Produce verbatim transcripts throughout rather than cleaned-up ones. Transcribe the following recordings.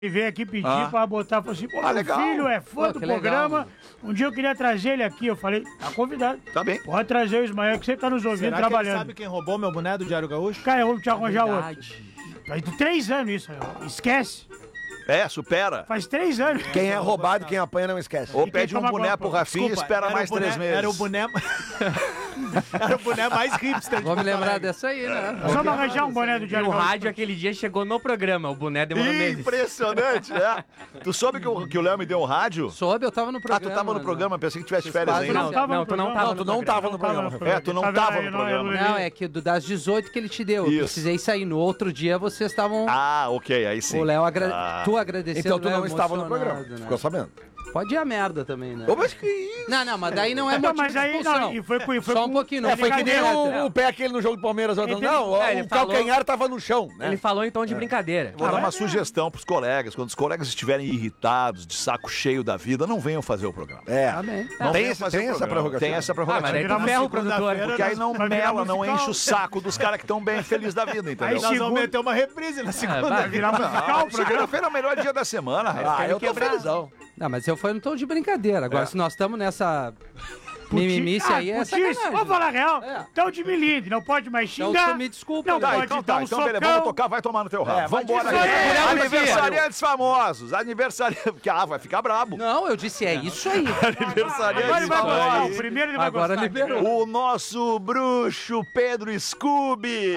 E veio aqui pedir Ah. pra botar, falou assim, pô, Ah, meu legal. filho é fã Pô, do que legal, programa, mano. um dia eu queria trazer ele aqui, eu falei, tá convidado. Tá bem. Pode trazer o Ismael, que você tá nos ouvindo Será que ele trabalhando. sabe quem roubou meu boné do Diário Gaúcho? Cara, eu vou te arranjar outro. Verdade. Faz três anos isso, esquece. É, supera. Faz três anos. Quem é roubado, quem apanha não esquece. Ou E pede quem um toma boné agora, pro pô? Rafinha e Desculpa, espera era mais o boné- três meses. Era o boné... era o boné mais hipster de Vou me Porto lembrar Alegre. dessa aí, né? Só pra arranjar um boné do E Diário o Gaúcho. rádio aquele dia chegou no programa, o boné demorou meses. Impressionante, né? Tu soube que o, que o Léo me deu um rádio? Soube, eu tava no Ah, programa. tu tava no né? programa, pensei que tivesse Vocês férias fazem- ainda. Não, tava Não, no tu não programa. tava no programa. tava no programa. É, tu não Tá tava vendo no aí, programa. eu- Não, é que do- das dezoito que ele te deu. Eu Isso. precisei sair. No outro dia vocês estavam. Ah, ok, aí sim. o Léo agra... Ah. tu agradecendo. Então tu o Léo não estava no emocionado, programa, né? ficou sabendo. Pode ir a merda também, né? Ô, mas que isso? Não, não, mas daí não é Não, motivo mas aí de expulsão. não, e foi com... e Foi Só um com- pouquinho, não É, foi que nem brincadeira. o, o pé aquele no jogo do Palmeiras. Ele Ele- não, É, ele o falou- calcanhar tava no chão, né? Ele falou em tom de brincadeira. Vou dar Ah, uma é? sugestão pros colegas. Quando os colegas estiverem irritados, de saco cheio da vida, não venham fazer o programa. É. Tá bem. Não Tem venham esse- fazer tem o essa programa. prerrogativa. Tem essa Ah, mas prerrogativa. daí virar tu ferra o segunda-feira, produtor. Porque aí não Vai virar mela, não musical. enche o saco dos caras que estão bem felizes da vida, Aí entendeu? Nós vamos Segundo- meter uma reprise na segunda. vai Virar musical o programa. Segunda-feira é o melhor dia da semana, Rafa. Ah, eu tô quebrar. felizão. Não, mas eu fui no tom de brincadeira. Agora, É. se nós estamos nessa mimimice aí, é putice, sacanagem. vamos falar a real. É. Então de milinde, não pode mais Então xingar. tu me desculpa, Não né? Tá, pode então dar tá, um então socão. beleza, vamos tocar, vai tomar no teu rabo. É, vai Vambora, disso aí. galera. Mulher do Aniversariantes famosos, aniversariantes, porque ah, vai ficar brabo. Não, eu disse, é isso aí. Agora ele Aniversariantes vai gostar, o famosos. primeiro ele vai Agora gostar. liberou. O nosso bruxo Pedro Scooby.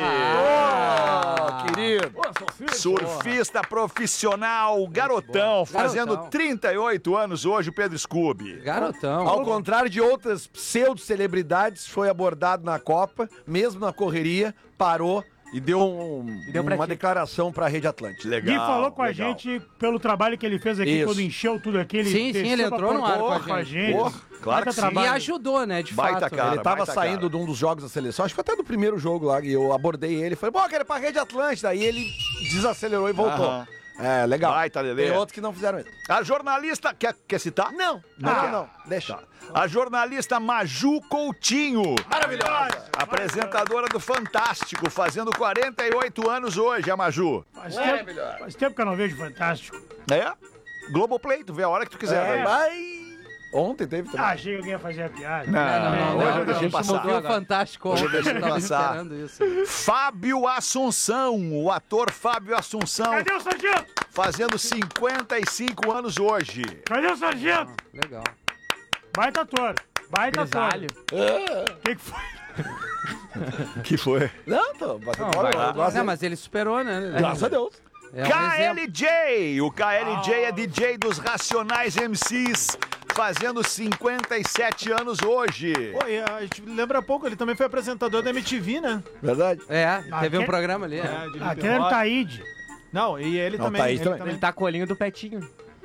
Ah, querido. Surfista profissional, garotão, fazendo Garotão. trinta e oito anos hoje, o Pedro Scooby. Garotão. Ao contrário de outras pseudo-celebridades, foi abordado na Copa, mesmo na correria, parou e deu, um- deu pra uma ti. declaração pra Rede Atlântica. Legal. Gui falou com a legal. gente pelo trabalho que ele fez aqui Isso. quando encheu tudo aqui. Ele Sim, sim, desceu ele pra entrou no ar com a Porra, gente. Porra, claro Baita que sim. E trabalho. ajudou, né, de Baita fato. cara. Ele tava baita saindo cara. de um dos jogos da seleção, acho que foi até do primeiro jogo lá, e eu abordei ele, falei, pô, quero ir pra Rede Atlântida, aí ele desacelerou e voltou. Aham. É, legal. Baita, Lelê. Tem outros que não fizeram isso. A jornalista. Quer, quer citar? Não, não, Ah. não, não, deixa. A jornalista Maju Coutinho. Maravilhosa. Apresentadora do Fantástico, fazendo quarenta e oito anos hoje, a Maju. Faz tempo, faz tempo que eu não vejo Fantástico. É? Globoplay, tu vê a hora que tu quiser. É. né? Vai. Ontem teve também. Ah, achei que alguém ia fazer a piada. Não, Não, não, não, hoje eu não, deixei a gente passar. mudou o Fantástico Hoje eu ontem, deixei eu tava passar. esperando isso. Fábio Assunção, o ator Fábio Assunção, Cadê o sargento? fazendo cinquenta e cinco anos hoje. Cadê o sargento? Legal. Baita ator. Baita ator. Grisalho. O que, que foi? Que foi? Não, tô batendo Não, bola, vai lá. eu gosto Não, dele. mas ele superou, né? Graças a Deus. É um K exemplo. L J, o K L J é D J dos Racionais M Cs, fazendo cinquenta e sete anos hoje. Pô, e a gente lembra pouco, ele também foi apresentador da M T V, né? Verdade? É, teve um aquele- programa ali. É, É. de Aquele era o Taíde. Não, e ele Não, também. Thaís ele também. Ele tá com o olhinho do Petinho.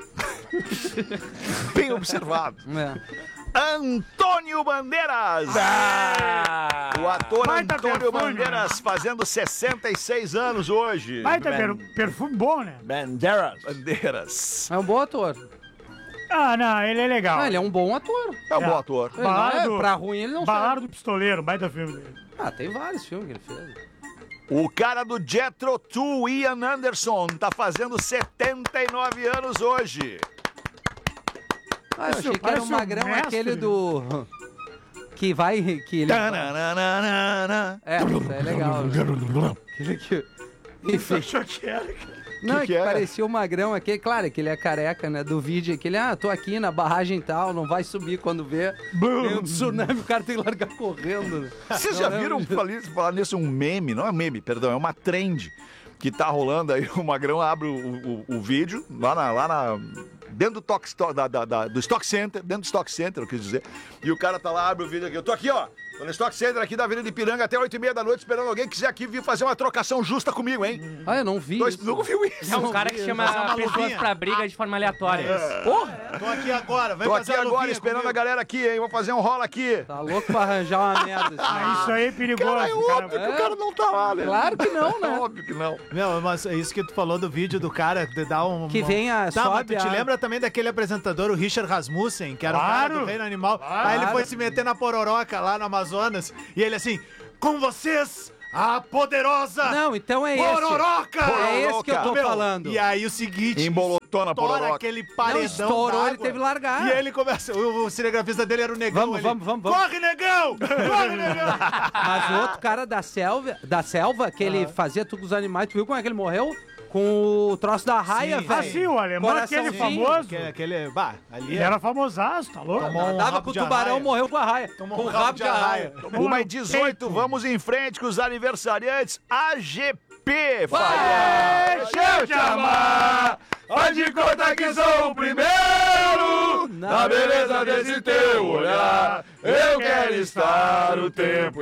Bem observado. É. Antônio Bandeiras. O ator Baita Antônio perfume, Bandeiras fazendo sessenta e seis anos hoje. Baita Man. per- perfume bom, né? Bandeiras. Bandeiras. É um bom ator. Ah, não, ele é legal. Ah, ele é um bom ator. É um É. bom ator. Ele não Balada é, do- pra ruim ele não Balada do Pistoleiro, baita filme dele. serve. Ah, tem vários filmes que ele fez. O cara do Jethro Tull, Ian Anderson, tá fazendo setenta e nove anos hoje. Ah, eu achei que era parece o um magrão mestre. aquele do... Que vai... Que ele... Tananana. É, isso é legal. Né? Aquele que... Enfim. Achou que era, cara. Não, é que que é? parecia o magrão aquele, claro, que ele é careca, né, do vídeo, aquele, ah, tô aqui na barragem tal, não vai subir quando vê, tem um tsunami, o cara tem que largar correndo, né? Vocês Não já lembro viram disso. falar, falar nisso um meme? Não é um meme, perdão, é uma trend que tá rolando aí. O Magrão abre o, o, o vídeo lá na, lá na dentro do, toque, da, da, da- do Stock Center, dentro do Stock Center, eu quis dizer. E o cara tá lá, abre o vídeo aqui. Eu tô aqui, ó. Tô no Stock Center aqui da Avenida de Ipiranga até oito e meia da noite, esperando alguém que quiser aqui vir fazer uma trocação justa comigo, hein? Ah, eu não vi Dois, isso. nunca viu isso? É um cara que chama Fazer uma pessoas luvinha. pra briga de forma aleatória. Tô aqui agora, vai Tô fazer aqui a agora luvinha esperando comigo. a galera aqui, hein? Vou fazer um rola aqui. Tá louco pra arranjar uma merda. Assim. Ah, isso aí é perigoso. Cara, é cara. óbvio que o cara não tá lá, né? Claro que não, né? Óbvio que não. Meu, mas é isso que tu falou do vídeo do cara, de dar um... Que um- vem a- Tá, mas sobe tu te a- lembra também daquele apresentador, o Richard Rasmussen, que era o Claro. cara do Reino Animal. Aí ele foi se meter na pororoca lá no Amazonas, e ele assim, com vocês, A poderosa Não, então é esse. Pororoca! É esse que eu tô Meu, falando. E aí o seguinte, Embolotou na estoura pororoca. aquele Não, paredão estourou, ele d'água. teve que largar. E ele começa, o, o cinegrafista dele era o Negão. Vamos, ele, vamos, vamos, vamos. Corre, Negão! Corre, Negão! Mas o outro cara da selva, da selva que ele fazia tudo com os animais, tu viu como é que ele morreu? Com o troço da raia, Sim. velho. Ah, sim, o alemão, aquele Coraçãozinho. famoso. Aquele, aquele, bah, ali Ele era famosaço, tá louco? Tomou um Dava rabo com o de tubarão, arraia. morreu com a raia. Tomou com um o rabo de arraia. uma e dezoito, vamos em frente com os aniversariantes. A G P, Faria. Deixa eu te amar, faz de conta que sou o primeiro, na beleza desse teu olhar, eu quero estar o tempo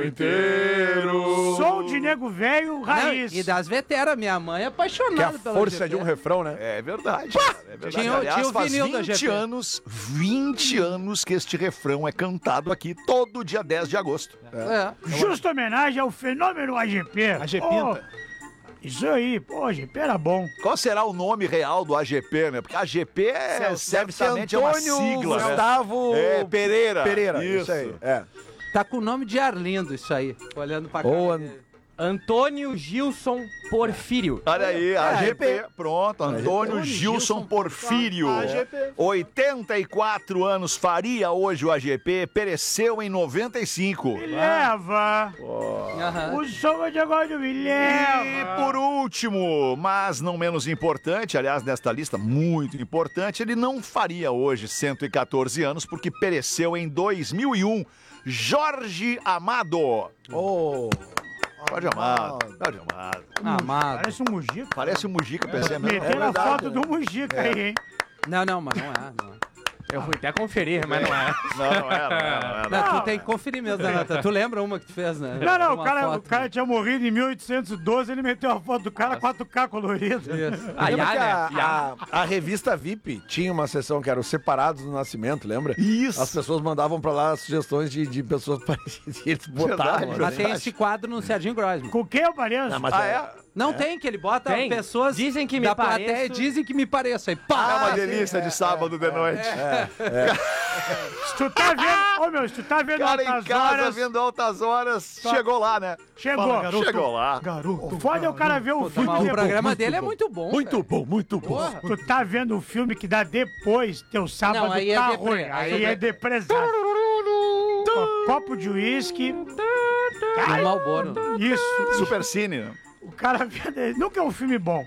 inteiro. Som de nego velho, Não, raiz. e das veteras, minha mãe é Que apaixonada a pela força G P. de um refrão, né? É verdade, cara, é verdade. Tinha o- Aliás, tinha o faz vinil da vinte G P. anos, vinte anos que este refrão é cantado aqui todo dia dez de agosto. É. Justa homenagem ao fenômeno A G P. A G Pô, Pinta. isso aí, pô, A G P era bom. Qual será o nome real do A G P, né? Porque A G P é, Deve ser certamente é uma Antônio sigla, né? Gustavo É, Pereira. Pereira. Isso. Isso aí. É. Tá com o nome de Arlindo isso aí. Olhando pra cá. Ou An- Antônio Gilson Porfírio. Olha aí, A G P. Pronto, Antônio Antônio Gilson Gilson Porfírio. A G P. oitenta e quatro anos faria hoje o A G P, pereceu em noventa e cinco. Me leva. Aham. O som de agora me E leva. por último, mas não menos importante, aliás, nesta lista muito importante, ele não faria hoje cento e quatorze anos, porque pereceu em dois mil e um, Jorge Amado. Oh. Jorge Amado, Jorge Amado. Amado. Parece um Mujica. Parece o Mujica, pensei a mesma Meteram a coisa. foto do Mujica aí, hein? Não, não, mas não é. Não. Eu fui até conferir, mas não é. Não, não era, não era, não era. Não, Não. tu tem que conferir mesmo, né, Nata? Tu lembra uma que tu fez, né? Não, não, o Uma cara, o foto. cara tinha morrido em mil oitocentos e doze, ele meteu a foto do cara quatro K colorida. Isso. Ah, Lembra já, que né? a, Já. a, a revista V I P tinha uma seção que era os separados do nascimento, lembra? Isso. As pessoas mandavam pra lá sugestões de, de pessoas parecidas e eles botavam. Verdade, né? Mas tem esse quadro no Serginho Grossman. Com quem eu pareço? Não, mas Ah, é- é? Não tem, que ele bota Tem. pessoas Dizem que me da plateia pareço. dizem que me pareço. Aí, É pá! uma delícia de sábado de noite. Se tu tá vendo, ô meu, se tu tá vendo Cara em altas casa, horas, vendo altas horas, chegou lá, né? chegou. Fala, garoto. Chegou lá. O foda é o cara ver o Pô, filme mas o depois. programa dele é muito bom. Muito bom, muito bom. Porra. Tu tá vendo o filme que dá depois, teu sábado Não, aí é tá deprê, ruim. aí Aí é é depresado. Pô, Copo de uísque. Um Malboro. Isso. Super Cine, né? O cara vendo. Nunca é um filme bom.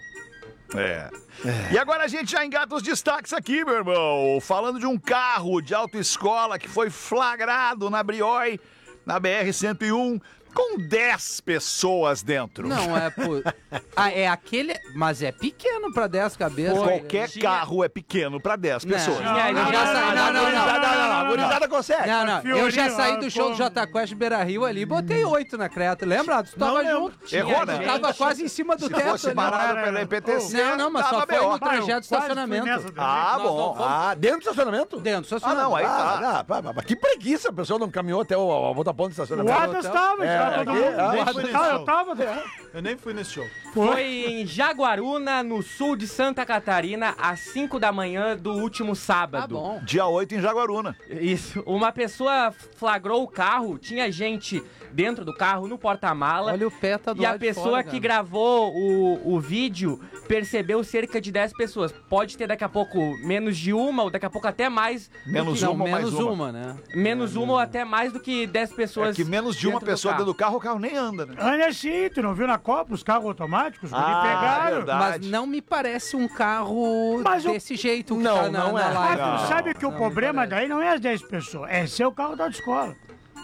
É. E agora a gente já engata os destaques aqui, meu irmão. Falando de um carro de autoescola que foi flagrado na Brioi, na B R cento e um, com dez pessoas dentro. Não, é por... Ah, é aquele... Mas é pequeno pra dez cabeças. Qualquer Tinha- carro é pequeno para dez Não. pessoas. Tinha ali, Eu já já- saí... Não, não, não. Não, não, não, a gurizada consegue. Não, não. Eu já Fiorinho, saí do ah, show do como? Jota Quest Beira Rio ali e botei oito na creta. Lembra? Tu tava lembro. junto. Errou, né? Tu tava quase em cima do Se teto fosse ali. parado né? pela I P T C, Não, não, mas só tava foi B O. no trajeto de Quase fui estacionamento. nessa também. Ah, Nós bom. não fomos- Ah, dentro do estacionamento? Dentro do Ah, estacionamento. não, aí tá. Ah, pá, pá, pá, que preguiça, a pessoa não caminhou até o, a volta ponto do O estacionamento. Adas tava, É, já todo aqui, mundo. ah, nem Ah, fui nesse eu show. tava. né? Eu nem fui nesse show. Foi em Jaguaruna, no sul de Santa Catarina, às cinco da manhã do último sábado. Tá bom. Dia oito em Jaguaruna. Isso. Uma pessoa flagrou o carro, tinha gente dentro do carro, no porta-mala. Olha o pé tá do E a lado de pessoa fora, que cara. gravou o, o vídeo percebeu cerca de dez pessoas. Pode ter daqui a pouco menos de uma, ou daqui a pouco até mais. Menos Não, uma ou mais menos uma. uma, né? Menos uma ou até mais do que dez pessoas. É que menos de uma dentro do pessoa carro. dentro do carro, o carro nem anda, né? Olha assim, tu não viu na Copa os carros automáticos? Ah, me pegaram. verdade. Mas não me parece um carro Mas eu- desse jeito que Não, tá na, não na é. live. Mas tu Não, sabe que o não problema me parece. daí não é as dez pessoas, é ser o carro da autoescola.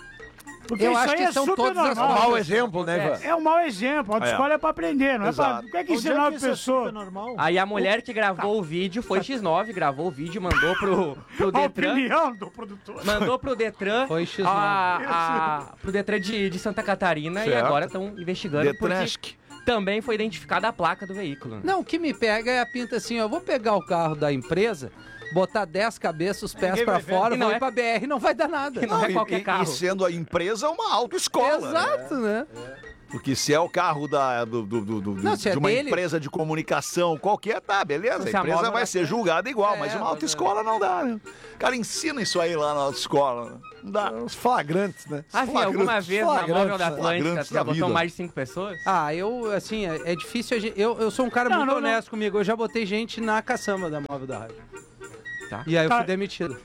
Porque Eu isso acho aí que é são super todas as normal. Mau exemplo, né, Ivan? É um mau exemplo. A autoescola é, pra aprender, não é Exato. pra. Não é que Onde ensinar é a que isso é pessoa. super normal? Aí a mulher que gravou o vídeo foi X nove, gravou o vídeo, mandou pro, pro A Detran. opinião do produtor. Mandou pro Detran. Foi X nove. A, a, pro Detran de, de Santa Catarina e Certo. agora estão investigando Detransc. porque também foi identificada a placa do veículo. Não, o que me pega é a pinta assim, ó, eu vou pegar o carro da empresa, botar dez cabeças, os pés Ninguém pra vai ver. fora, E não vou ir é- pra B R, não vai dar nada. E não é e- qualquer e, carro. E sendo a empresa uma autoescola. né? Exato, né? Porque se é o carro da, do, do- do- do- Não, se é de uma dele- empresa de comunicação qualquer, tá, beleza. Se A a empresa móvel vai dá ser certo. julgada igual, É, mas uma mas autoescola não dá, né? O cara ensina isso aí lá na autoescola. né? Não dá. Os flagrantes, né? Assim, Flagrantes, alguma vez na flagrantes, móvel da né? Atlântica, Flagrantes tu já da botou vida. mais de cinco pessoas? Ah, eu, assim, é, é difícil a gente... Eu, eu sou um cara Não, muito não, não. honesto comigo. Eu já botei gente na caçamba da móvel da rádio. Tá. E aí eu Tá. fui demitido.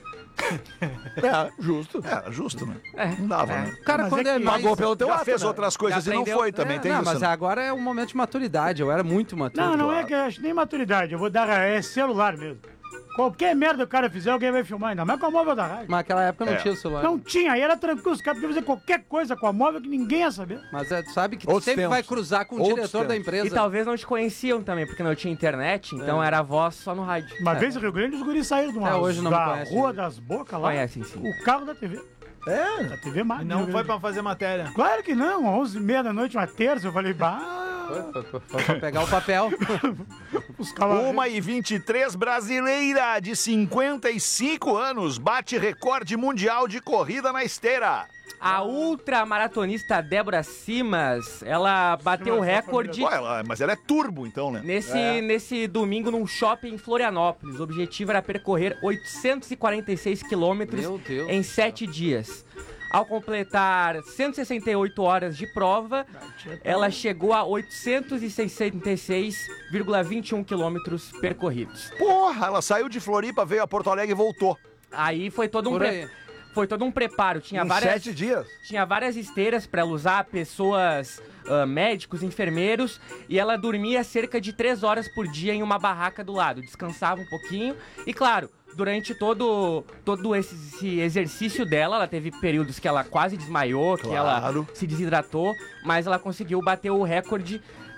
É, justo. É, justo, né? É. Não dava, É. né? O cara, Mas quando é é, que- mais... Pagou pelo teu Já ato, fez né? outras coisas Já e não aprendeu? foi também, É, tem não, isso. mas né? agora é um momento de maturidade. Eu era muito maturo. Não, não é claro. que eu acho nem maturidade. Eu vou dar. É celular mesmo. Qualquer merda o cara fizer, alguém vai filmar, ainda mais com a móvel da rádio. Mas naquela época não É. tinha o celular. Não tinha, aí era tranquilo. Os caras podiam fazer qualquer coisa com a móvel que ninguém ia saber. Mas é, tu sabe que tu Outros sempre tempos. vai cruzar com o Outros diretor da tempos. empresa. E talvez não te conheciam também, porque não tinha internet, então era voz só no rádio. Uma É. vez em Rio Grande, os guris saíram de uma É, hoje não me da conhece, Rua né? das Bocas lá. Conhecem, sim. O carro da T V. É. Da T V mais. E não foi pra fazer matéria. Claro que não, onze e meia da noite, uma terça, eu falei, bah, Foi, foi, foi pra pegar o papel. os caras... Uma e vinte e três, brasileira de cinquenta e cinco anos bate recorde mundial de corrida na esteira. A ultramaratonista Débora Simas, ela bateu o Simas, recorde Ué, ela- mas ela é turbo, então, né? nesse, nesse domingo num shopping em Florianópolis. O objetivo era percorrer oitocentos e quarenta e seis quilômetros Meu Deus em do céu. sete dias. Ao completar cento e sessenta e oito horas de prova, ela chegou a oitocentos e sessenta e seis vírgula vinte e um quilômetros percorridos. Porra, ela saiu de Floripa, veio a Porto Alegre e voltou. Aí foi todo um, Por pre- aí. foi todo um preparo. Tinha Em várias, sete dias. tinha várias esteiras para ela usar, pessoas, ah, médicos, enfermeiros, e ela dormia cerca de três horas por dia em uma barraca do lado. Descansava um pouquinho e, claro, durante todo, todo esse, esse exercício dela, ela teve períodos que ela quase desmaiou, que ela Claro. se desidratou, mas ela conseguiu bater o recorde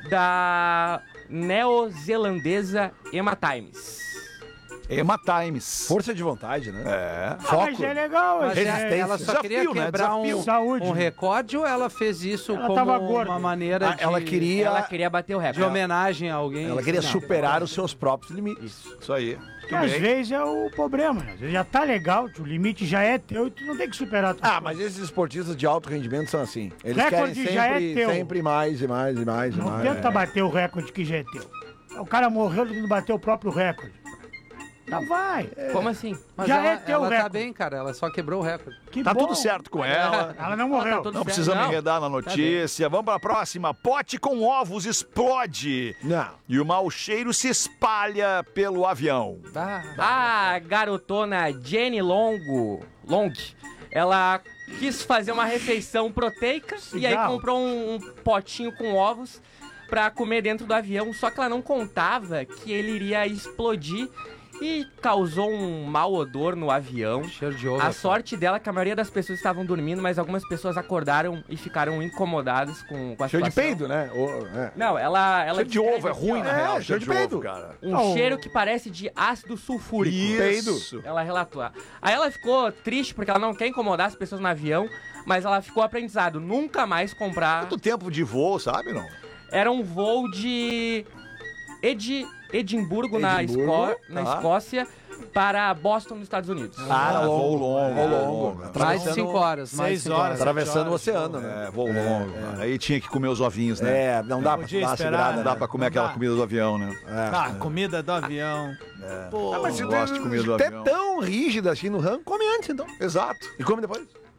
da neozelandesa Emma Times. Emma Times. Força de vontade, né? É. Ah, mas é legal, Mas é, é, ela só Desafio, queria né? quebrar um, Desafio. Saúde. um recorde ou ela fez isso Ela como tava gorda. uma maneira Ah, de, ela queria- Ela queria bater o de recorde. homenagem a alguém? Ela queria Não. superar os seus próprios limites. Isso aí. que às vezes é o problema, né? Às vezes já tá legal, o limite já é teu e tu não tem que superar. Ah, mas esses esportistas de alto rendimento são assim. Eles Recorde querem já é sempre, teu. sempre mais e mais e mais e Não mais. tenta bater o recorde que já é teu. O cara morreu tentando bater o próprio recorde. Não vai. Como assim? Mas Já ela, é teu ela tá recorde. bem, cara. Ela só quebrou o recorde. Que Tá bom. tudo certo com ela. Ela não morreu. Tá tudo Não certo. precisamos Não. enredar na notícia. Vamos pra próxima. Pote com ovos explode. Não. E o mau cheiro se espalha pelo avião. Ah, A garotona Jenny Longo, Long, ela quis fazer uma refeição proteica e aí Cigarro. comprou um, um potinho com ovos pra comer dentro do avião, só que ela não contava que ele iria explodir e causou um mau odor no avião. cheiro de ovo. A sorte dela é que a maioria das pessoas estavam dormindo, mas algumas pessoas acordaram e ficaram incomodadas com, com a Cheio de situação. peido, né? Ou- é. Não, ela... ela Cheiro de ovo é descreve aqui, ruim, ó, na É, real. cheiro de peido. cara. Um Oh. cheiro que parece de ácido sulfúrico. Isso. Ela relatou. Aí ela ficou triste porque ela não quer incomodar as pessoas no avião, mas ela ficou aprendizado. Nunca mais comprar. Quanto tempo de voo, sabe, não? Era um voo de Edi... Edimburgo, na, Edimburgo, Esco... na tá. Escócia para Boston, nos Estados Unidos. Ah, voo longo. longo. Voo longo. longo. Mais de Atravessando- cinco horas. Mais de seis cinco horas. horas. Atravessando o horas, oceano, né? É, voo longo. cara. Aí tinha que comer os ovinhos, né? É, não dá pra podia dar uma esperar, segurada. Não dá né? pra comer Não aquela dá. comida do avião, né? É. Ah, comida do avião. Pô, Ah, mas Se eu tu gosto de comida do é avião. tão rígida assim no ramo, come antes então. Exato. E come depois.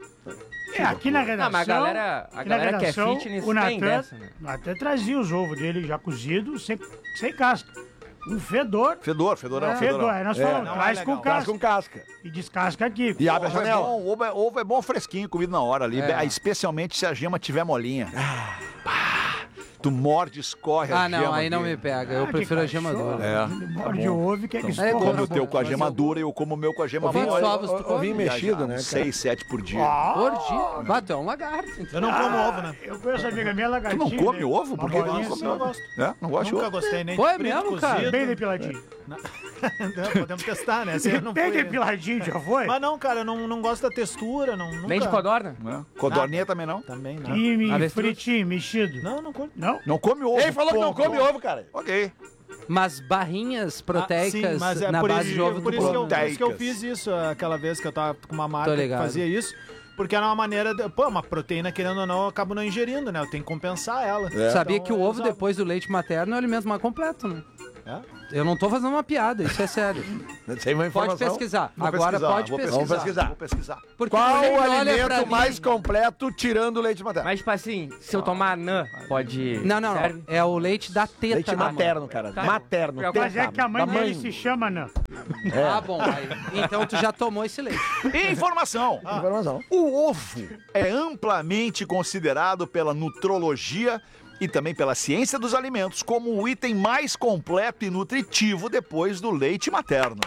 É, aqui na redação... Não, mas a galera, a aqui na galera que é redação, fitness o tem Natan, dessa, né? Natan trazia os ovos dele já cozidos, sem, sem casca. Um fedor. Fedor, fedorão, É, fedorão. fedor. Aí nós É. falamos, Não é traz com legal. Traz casca. com casca. E descasca aqui. E abre a Ovo é, janela. bom, ovo, é, ovo é bom fresquinho, comido na hora ali. É. Especialmente se a gema tiver molinha. Pá, tu morde, escorre a Ah, não, gema. aí não aqui. me pega. Eu Ah, que prefiro a gema cachorro. dura. É. Ele morde o ovo e quer que É, escorra como na Come o teu boca. com a gema dura e eu como o meu com a gema Ovinho mole. de ovos tu come? Ovinho mexido, né, cara? Seis, sete por dia. Por dia. Bah, tu é um lagarto. então. eu não como ovo, né? Eu conheço a amiga minha Tu lagartinha. não come né? ovo? Uma Por que bolinha não assim, come eu ovo? gosto. É? Não gosto de Nunca ovo? gostei nem Pô, de é frito mesmo, cara? cozido. Bem depiladinho. Não, podemos testar, né? Assim, eu não Bem fui... depiladinho, já foi? Mas não, cara, eu não, não gosto da textura, não, nunca... Nem de codorna? É. Codorninha também não? Também não. E Avestruz. fritinho, mexido. Não, não curto. Não? Não come ovo. Ele falou que não ponto. come ovo, cara. Ok. Mas barrinhas proteicas Ah, sim, mas é na por base isso, de ovo por tu isso que, eu, come. por isso que eu Proteicas. fiz isso aquela vez que eu tava com uma Tô marca que ligado. fazia isso. Porque era uma maneira. De, pô, uma proteína, querendo ou não, eu acabo não ingerindo, né? Eu tenho que compensar ela. É. Sabia Então, que o eu ovo usava. depois do leite materno é o alimento mais completo, né? É? Eu não tô fazendo uma piada, isso é sério. Tem uma Pode informação? pesquisar. Vou Agora pesquisar, pode vou pesquisar. Vamos pesquisar. Vou pesquisar. Porque Qual quando o ele olha pra alimento mim- mais completo tirando o leite materno? Mas, tipo assim, se eu tomar anã, pode... Não, não, serve? não. É o leite da teta Leite da mãe. materno, cara. Tá. Materno. Mas Mas é que a mãe da dele se chama, não. Ah, bom. Aí, então tu já tomou esse leite. Informação. Informação. O ovo é amplamente considerado pela nutrologia e também pela ciência dos alimentos como o item mais completo e nutritivo depois do leite materno.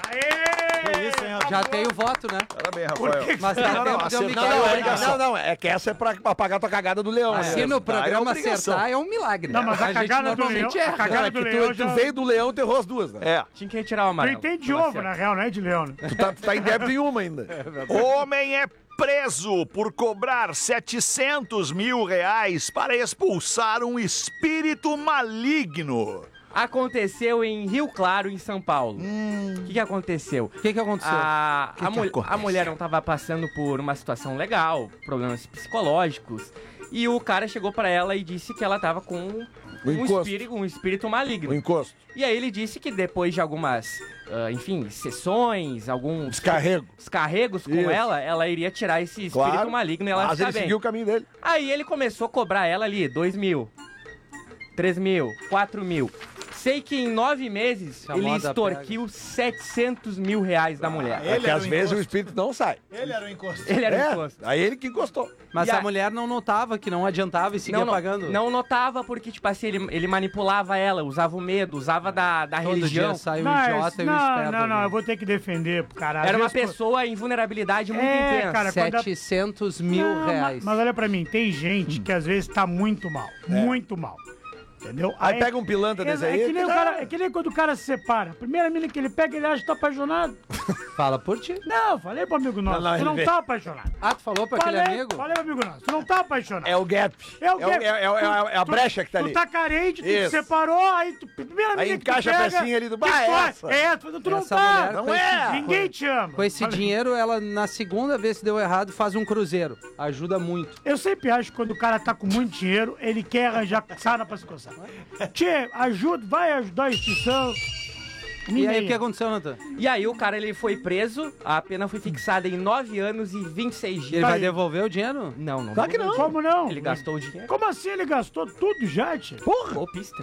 Que isso, hein, Rafa? Já tem o voto, né? Parabéns, Rafael. Mas dá Não, não, tempo de eu me acertar Não, é não, é, obrigação. não, não, é que essa é pra apagar a tua cagada do leão. né? Se no programa é obrigação. acertar, é um milagre. Não, mas a gente cagada do leão, normalmente a erra. Não, cagada é do que leão tu, já... tu veio do leão, tu errou as duas, né? É. Tinha que retirar o Tu amarelo. entende de Tava ovo, certo. na real, não é de leão, né? Tu tá, tu tá em débito em uma ainda. Homem é preso por cobrar setecentos mil reais para expulsar um espírito maligno. Aconteceu em Rio Claro, em São Paulo. O que, que aconteceu? O que que aconteceu? A, Que a, que mul- acontece? a mulher não estava passando por uma situação legal, problemas psicológicos, e o cara chegou pra ela e disse que ela tava com O um encosto. espírito, um espírito maligno. O encosto. E aí ele disse que depois de algumas, ah, enfim, sessões, alguns Descarrego. descarregos com Isso. ela, ela iria tirar esse espírito Claro. maligno e ela Mas ficar ele bem. seguiu o caminho dele. Aí ele começou a cobrar ela ali, dois mil, três mil, quatro mil. Sei que em nove meses Se a ele moda extorquiu setecentos mil reais da mulher. Ele É que era às o vezes o encosto. espírito não sai. Ele era o encosto. Ele era É, imposto. aí ele que encostou. Mas E a a- mulher não notava que não adiantava e seguia Não, não, pagando. não notava porque, tipo assim, ele, ele manipulava ela, usava o medo, usava da, da Todo religião. dia sai o Não, idiota e o não, esperto. não, não, ali. eu vou ter que defender, cara. Às Era uma vezes, pessoa em vulnerabilidade muito É, intensa. cara, quando a- setecentos mil Não, reais. Mas, mas olha pra mim, tem gente que às vezes tá muito mal. Muito mal. Entendeu? Aí pega um pilantra desse é, aí. é que nem o tá- cara, é que nem quando o cara se separa. A primeira mina que ele pega, ele acha que tá apaixonado. Fala por ti. Não, eu falei pro amigo nosso, Não, não, tu não ele vê. tá apaixonado. Ah, tu falou pra aquele Falei, amigo? falei pro amigo nosso, tu não tá apaixonado. É o gap. É o É, o- gap. é, é, é, é a Tu- brecha que tá ali. Tu tá carente, tu te Isso. separou, aí tu. Primeira Aí mina que tu encaixa a pega, pecinha ali do- que Bah, tu é essa. É, tu, tu não Essa tá. mulher Não com é. esse- Ninguém te ama. Com esse Falei, dinheiro, ela, na segunda vez que deu errado, faz um cruzeiro. Ajuda muito. Eu sempre acho que quando o cara tá com muito dinheiro, ele quer arranjar sarna pra se coçar. Tchê, ajuda, vai ajudar a instituição. E aí, o que aconteceu, Natan? E aí o cara ele foi preso, a pena foi fixada em nove anos e vinte e seis E ele dias. vai aí. devolver o dinheiro? Não, não. Claro que devolveu não. o Como dinheiro. não? Ele gastou o dinheiro. Como assim ele gastou tudo já, tchê? Porra. Golpista.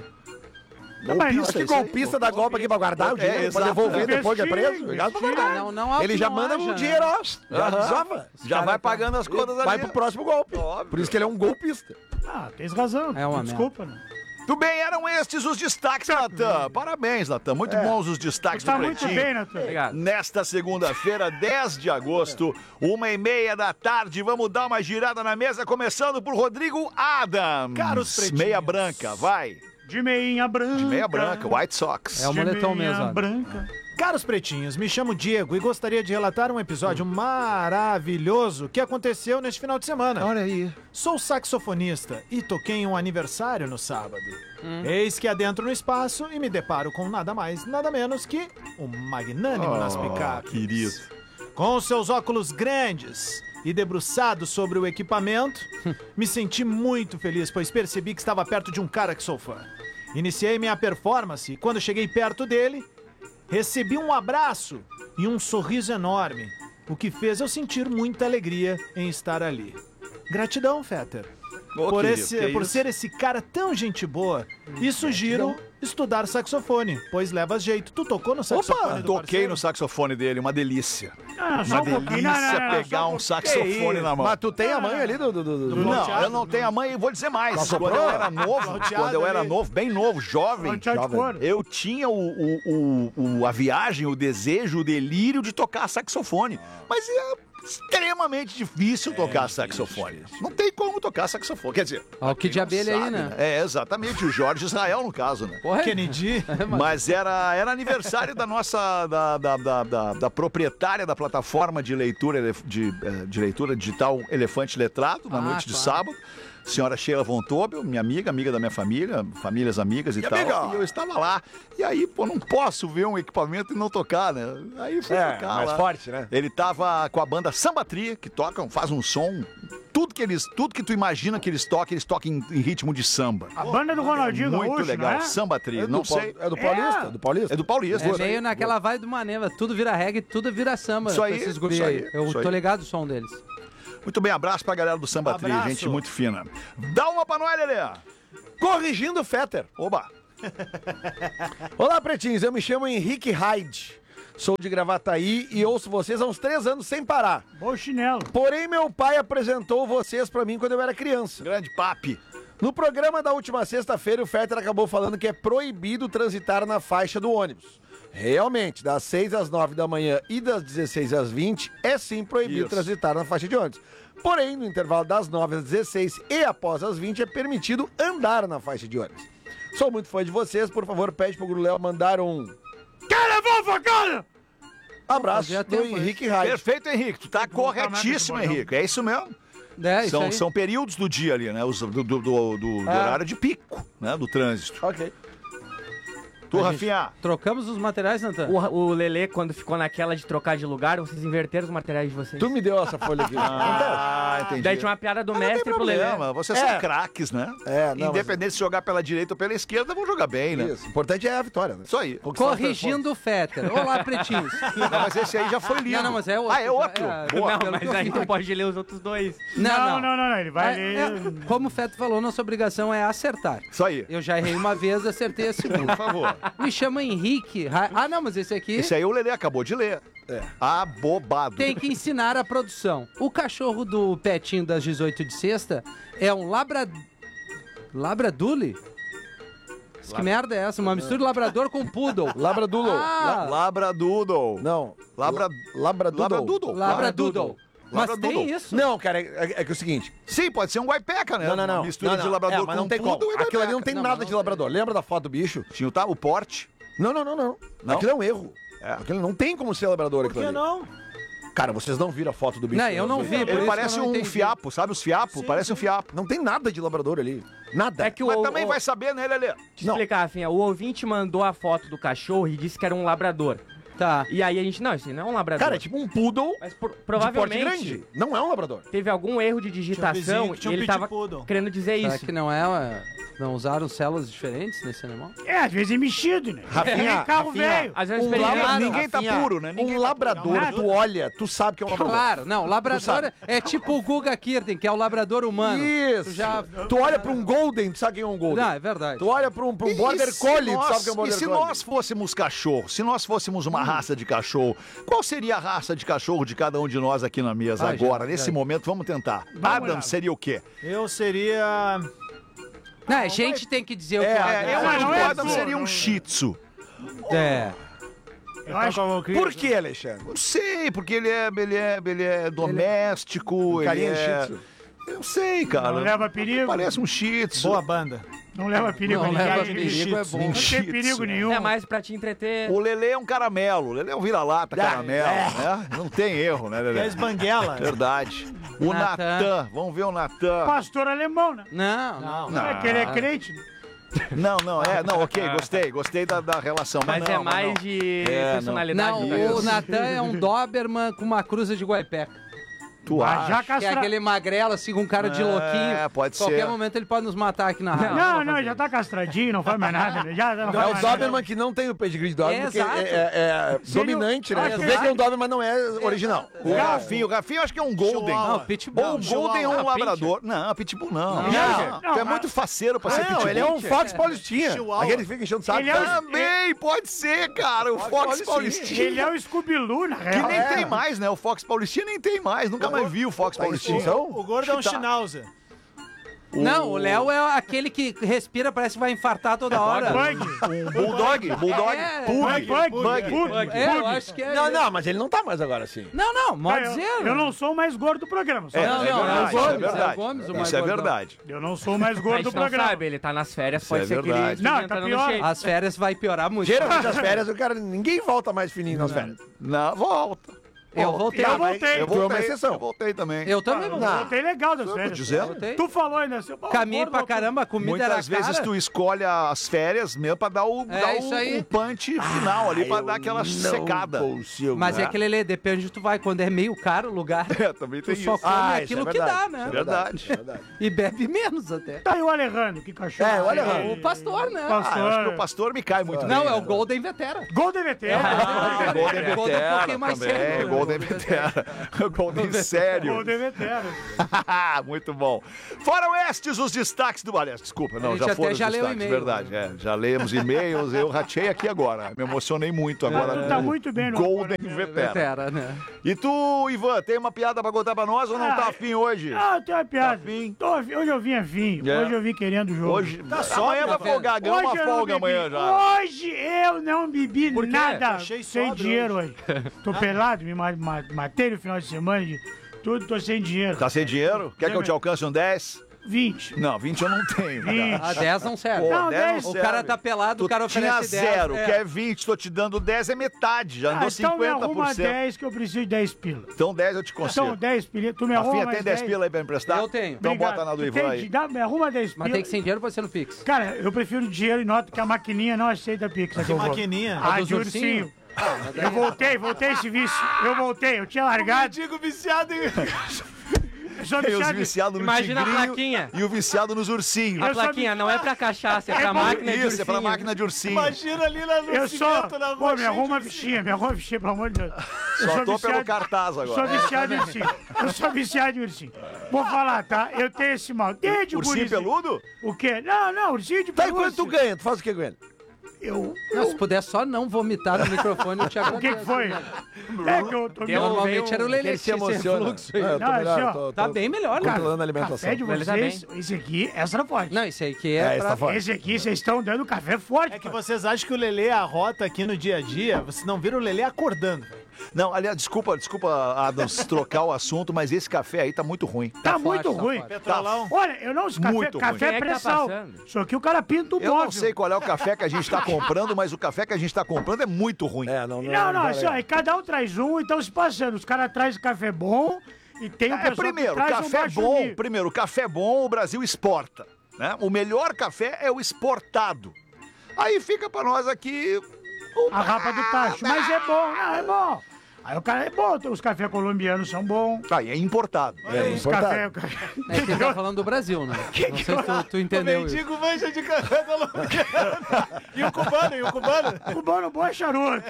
Mas Golpista, que isso aí, golpista dá golpe aqui pra guardar o É, dinheiro, pra exato. devolver depois que é preso. Investir, Ele gasta pra investir. guardar. Não, não, Ele já não manda haja, o né? dinheiro, ó. Já Aham. desova. Já vai pagando as contas Vai ali. pro próximo golpe. Óbvio. Por isso que ele é um golpista. Ah, tens razão. É uma Desculpa, né? Tudo bem, eram estes os destaques, Natan. Parabéns, Natan. Muito bons os destaques Tá do muito Pretinho. bem, Natan. Obrigado. Nesta segunda-feira, dez de agosto, uma e meia da tarde, vamos dar uma girada na mesa, começando por Rodrigo Adams. Caros pretinhos. Meia branca, vai. De meinha branca. De meia branca, White Sox. É o De moletom meinha mesmo, ó. branca. Caros pretinhos, me chamo Diego e gostaria de relatar um episódio maravilhoso que aconteceu neste final de semana. Olha aí. Sou saxofonista e toquei em um aniversário no sábado. Eis que adentro no espaço e me deparo com nada mais, nada menos que o magnânimo nas picapes. querido. Com seus óculos grandes e debruçado sobre o equipamento, me senti muito feliz, pois percebi que estava perto de um cara que sou fã. Iniciei minha performance e quando cheguei perto dele, recebi um abraço e um sorriso enorme, o que fez eu sentir muita alegria em estar ali. Gratidão, Fetter. Ô, por querido, esse, que por isso? ser esse cara tão gente boa. E sugiro estudar saxofone, pois leva jeito. Tu tocou no saxofone Opa, do toquei parceiro? no saxofone dele, uma delícia. Ah, só Uma um pouquinho. delícia Não, não, não, não, pegar só um um saxofone na mão. Mas tu tem a mãe ali do... do, do, do- Não, eu não tenho a mãe, e vou dizer mais. Quando eu era novo, Flauteado quando eu era ali. novo, bem novo, jovem, Flauteado de jovem, couro. eu tinha o, o, o- o- a viagem, o desejo, o delírio de tocar saxofone. Mas é extremamente difícil tocar saxofone. Não tem como tocar saxofone. Quer dizer, Ó, o que de não abelha aí, sabe, né? É, exatamente, o Jorge Israel, no caso, né? Porra, Kennedy. Mas era, era aniversário da nossa, da, da, da, da- da proprietária da plataforma de leitura, elef- de, eh, de leitura digital Elefante Letrado, na Ah, noite de claro. sábado. senhora Sheila Von Tobel, minha amiga, amiga da minha família, famílias amigas e, E tal. amiga? E eu estava lá. E aí, pô, não posso ver um equipamento e não tocar, né? Aí fui É, tocar mais lá. forte, né? Ele tava com a banda Samba Tri, que tocam, faz um som. Tudo que eles, tudo que tu imagina que eles tocam, eles tocam em, em ritmo de samba. A banda do Ronaldinho Muito Gaúcho, legal. não é? Samba Tri, É do não Pau- sei. É do Paulista? É. Do Paulista? É do Paulista. É isso aí. meio naquela vibe do Maneva. Tudo vira reggae, tudo vira samba. Isso aí, com esses guri isso aí, aí. Eu isso tô aí. ligado o som deles. Muito bem, abraço pra galera do Samba Tri, Abraço. gente muito fina. Dá uma pra nós, Lelê. Corrigindo o Fetter. Oba. Olá, pretinhos. Eu me chamo Henrique Hyde. Sou de Gravataí e ouço vocês há uns três anos sem parar. Bom chinelo. Porém, meu pai apresentou vocês pra mim quando eu era criança. Grande papi. No programa da última sexta-feira, o Fetter acabou falando que é proibido transitar na faixa do ônibus. Realmente, das seis às nove da manhã e das dezesseis às vinte, é sim proibido Isso. transitar na faixa de ônibus. Porém, no intervalo das nove às dezesseis e após as vinte, é permitido andar na faixa de ônibus. Sou muito fã de vocês, por favor, pede pro Gruléo mandar um Quer levar a facada? abraço Fazia do tempo, Henrique Hyde. Perfeito, Henrique. Tu tá colocar a corretíssimo, marca do Henrique. É isso mesmo. É, isso São, aí. são períodos do dia ali, né? Os, do do, do, do- do Ah. horário de pico, né? Do trânsito. Ok. Tu, A gente- Rafinha. Trocamos os materiais, Natan? O, o Lelê, quando ficou naquela de trocar de lugar, vocês inverteram os materiais de vocês. Tu me deu essa folha aqui. Ah, entendi. Daí tinha uma piada do Mas não tem mestre pro Lelê. problema, vocês É. são craques, né? É, não, Independente se jogar pela direita ou pela esquerda, vão jogar bem, né? Isso. O importante é a vitória, né? Isso aí. Conquistar os Corrigindo o Fetter. Olá, pretinhos. Não, mas esse aí já foi lido. Não, não, mas é outro. Ah, é outro? É, Boa. Não, pelo mas que eu aí vi tu aqui. pode ler os outros dois. Não, não, não, não. Ele vai É, ler. é, como o Fetter falou, nossa obrigação é acertar. Isso aí. Eu já errei uma vez, acertei a segunda. Por favor. Me chama Henrique. Ra- Ah, não, mas esse aqui Esse aí o Lelê acabou de ler. É. Abobado. tem que ensinar a produção. O cachorro do Petinho das dezoito de sexta é um labra... Labradule? Mas que merda é essa? Uma mistura de labrador com poodle. Labradoodle. Ah, Labradoodle. Não. Labra... Labradoodle. Labradoodle. labradoodle. Mas Labradoodle. tem isso? Não, cara, é, é que é o seguinte. Sim, pode ser um guaipeca, né? Não, não, não. Uma mistura Não, não. de labrador É, mas com não tem como. poodle e Aquilo ali não guaipeca. tem Não, nada mas não de labrador. Lembra da foto do bicho? Tinha o, tá, o porte. Não, não, não, não. Não? Aquilo é um erro. É. Aquilo não tem como ser labrador Por aquilo que ali. não? Cara, vocês não viram a foto do bicho. Não, eu não vi. por Ele isso parece que eu não um entendi. fiapo, sabe os fiapos? Parece um fiapo. Não tem nada de labrador ali. Nada. É que o, Mas também o- vai saber, né, Lelê? Te Não. explicar, Rafinha. O ouvinte mandou a foto do cachorro e disse que era um labrador. Tá. E aí a gente, não, isso aí não é um labrador. Cara, é tipo um poodle Mas por- de porte provavelmente grande. Não é um labrador. teve algum erro de Tinha um digitação vizinho que tinha e um ele tava pitbull. querendo dizer Será isso. que não é... ué, Não usaram células diferentes nesse animal? É, às vezes é mexido, né? Rafinha, É carro Rafinha, velho. Às vezes Um perigo- labrador, ninguém tá Rafinha, puro, né? Ninguém um tá labrador, puro. tu olha, tu sabe que é um labrador. Claro, não, Tu labrador sabe. é tipo o Guga Kirten, que é o labrador humano. Isso. Tu já... Tu olha pra um golden, tu sabe quem é um golden. Não, é verdade. Tu olha pra um, pra um border E se collie, tu nós- sabe que é um E border se collie. nós fôssemos cachorro, se nós fôssemos uma raça de cachorro, qual seria a raça de cachorro de cada um de nós aqui na mesa Ah, agora? já, Nesse já. momento, vamos tentar. Vamos Adam lá. seria o quê? Eu seria. Não, a gente tem que dizer o que É, o Adam É, eu não, acho não que é o Adam sua, seria um não. shih tzu. É. Eu acho Por que, Alexandre? Não sei, porque ele é, ele é, ele é doméstico, ele Carinha de é... shih tzu. Eu não sei, cara. Não leva perigo. Parece um shih tzu. Boa banda. Não leva perigo Não a leva ninguém. perigo, é bom. Não Shih tem tzu. perigo nenhum. É mais pra te entreter. O Lelê é um caramelo. O Lelê é um vira-lata caramelo, né? Não tem erro, né, E a Lelê? esbanguela. Verdade. O Natan. Natan. Vamos ver o Natan. Pastor alemão, né? Não, não. Não. É que ele é crente. né? Não, não, é, não, ok, gostei, gostei da, da relação. Mas, Mas não, é mais não. de É, não. personalidade. Não, do o cachorro. Natan é um Doberman com uma cruza de guaipeca. Tu Mas já acha? Que é castra... aquele magrelo, assim, com cara de É, louquinho. pode Qualquer ser. momento ele pode nos matar aqui na rádio. Não, não, já tá castradinho, não faz mais nada. Né? Já, não É faz o mais Doberman nada. que não tem o pedigree de Doberman, É, porque exato. é, é- é Seria o- dominante, né? Ah, Tu vê exato. que é um Doberman, mas não é original. O Rafinho, o Rafinho acho que é um Golden. Chihuahua. Não, Pitbull. Ou um Golden ou um Ah, labrador. Não, Pitbull não. Não. Não, Não, tu é mas- muito faceiro pra ser Não, Pitbull. ele é um Fox Paulistinha. Chihuahua. Aquele que fica enchendo o saco. Ele é o- Também, pode ser, cara. O Fox Paulistinha. Ele é o Scooby-Doo, na Que real. nem É. tem mais, né? O Fox Paulistinha nem tem mais. Nunca mais vi o Fox Tá em Paulistinha. extinção? O gordo é um Tá. schnauzer. Não, o Léo é aquele que respira, parece que vai infartar toda hora. Bug. Um Bulldog, Bulldog, É, Pug, Bug, Bug. Bug. É, eu acho que é. Não, não, mas ele não tá mais agora assim. Não, não, pode Eu, dizer. eu não sou o mais gordo do programa. Só É, Não, é não, é o verdade, Gomes, é é o verdade. Gomes o mais Isso é gordão. verdade. Eu não sou o mais A gordo do gente não programa. sabe, ele tá nas férias, Isso pode é ser que ele verdade. esteja Não, tá entrando no pior. shape. As férias vai piorar muito. Geralmente as férias, o cara, ninguém volta mais fininho nas férias. Não, volta. Eu voltei. Eu voltei. Eu Tu é uma voltei, exceção. eu voltei também. Eu também Eu vou. voltei legal das Tô férias. dizendo. Voltei. Tu falou ainda assim. pô, Caminho gordo, pra tu- caramba, a comida era Muitas vezes cara. tu escolhe as férias mesmo pra dar o, É, dar isso o, aí. o punch final ali, pra dar aquela secada. Mas é né? aquele, Lelê, depende de tu vai. Quando é meio caro o lugar, É, também tu tem só isso. come Ah, isso aquilo é que dá, verdade, né? isso é Verdade. É verdade. E bebe menos até. Tá aí o Alejandro, que cachorro. É, o Alejandro. O pastor, né? Ah, eu acho que o pastor me cai muito Não, bem. é o né? Golden Vetera. Golden V T. Ah, Golden Golden é um Vetera pouquinho mais também, sério, né? Golden Golden Vetera. Golden sério. Golden V T. Muito bom. Fora Oestes, os destaques do Balé. Desculpa, A não, gente já até foram os já leu o destaques, e-mail. verdade. É, já lemos e-mails, eu ratei aqui agora. Me emocionei muito agora. Tu tá com muito bem no Golden agora, Vetera. Vetera, né? E tu, Ivan, tem uma piada pra contar pra nós ou não Ah, tá afim hoje? Ah, tem uma piada. Tá afim? Tô afim. Hoje eu vim afim. É. Hoje eu vim querendo o jogo. Hoje, Tá só, amanhã vai meu folgar, ganha uma Hoje eu não folga bebi. amanhã já. Hoje eu não bebi Por quê? nada. Achei Sem sóbrio dinheiro hoje. Tô pelado, me ma- ma- matei no final de semana. de Tudo, tô sem dinheiro. Tá sem dinheiro? Quer que eu te alcance um dez? vinte. Não, vinte eu não tenho. vinte. A dez não serve. Pô, Não, dez dez. não O serve. cara tá pelado, o Tu cara tinha oferece dez. zero, é. quer vinte, tô te dando dez, é metade. Já Ah, andou então me cinquenta por arruma cento. dez que eu preciso de dez pila. Então dez eu te Então concedo. dez pila. Tu me arruma Rafinha, mais tem dez pila aí pra emprestar? Eu tenho. Então Obrigado. bota na do Tu Ivan tem aí. de dar- Me arruma dez pila. Mas tem que ser em dinheiro, pode ser no Pix. Cara, eu prefiro dinheiro e nota que a maquininha não aceita Pix. Que maquininha? Ah, dos de ursinho? ursinho. Eu voltei, voltei esse vício. Eu voltei, eu tinha largado. Digo viciado em... Eu sou Tem os viciado. viciados no Imagina a tigrinho plaquinha. e o viciado nos ursinhos. A Eu sou plaquinha não é pra cachaça, é pra É máquina de Isso, é pra ursinho. máquina de ursinho. Imagina ali na, no Eu sou. cimento, na rua. Pô, me cheio arruma a de- fichinha, me arruma a fichinha, pelo amor de Deus. Eu Só sou tô viciado- pelo cartaz Sou agora. viciado em ursinho. Eu sou viciado em ursinho. Vou falar, tá? Eu tenho esse mal. Desde o Ursinho gurizinho. peludo? O quê? Não, não, ursinho de Tá, e pelúcia. quanto tu ganha? Tu faz o que com ele? Eu... Não, se puder só não vomitar no microfone, eu te O agradeço. que que foi? É que eu tô me... Deu- Normalmente veio- era o Lelê Ele que se tinha esse emociona. fluxo aí. Ah, eu tô Não, melhor, assim, ó, eu tô- Tá tô bem melhor, Cara, controlando a alimentação. café de Ele tá vocês, esse aqui, essa não pode. Não, esse aí que É, é, esse pra... tá fora. Esse aqui, vocês estão dando café forte. É que vocês acham que o Lelê arrota aqui no dia a dia, vocês não viram o Lelê acordando. Não, aliás, desculpa, desculpa, Adams, trocar o assunto, mas esse café aí tá muito ruim. Tá, forte, muito tá ruim. forte. Petrolão. Olha, eu não... Café, Muito café ruim. Quem é que tá pré-sal. passando? Só que o cara pinta o Eu móvel. não sei qual é o café que a gente tá comprando, mas o café que a gente tá comprando é muito ruim. É, não, Não, não, vai assim, ó, legal. e cada um traz um e estão se passando. Os caras trazem café bom e tem o É, pessoal primeiro, que traz um café baixo bom, nível. primeiro, café bom o Brasil exporta, né? O melhor café é o exportado. Aí fica pra nós aqui o- A rapa do tacho. Mas é bom, não, é bom. Aí o cara é bom, os cafés colombianos são bons. Aí é importado. É, Os importado. café, café... É que ele tá falando do Brasil, né? Não sei se tu, tu O entendeu isso. mendigo mancha de café colombiano. E o cubano, e o cubano? Cubano bom é charuto.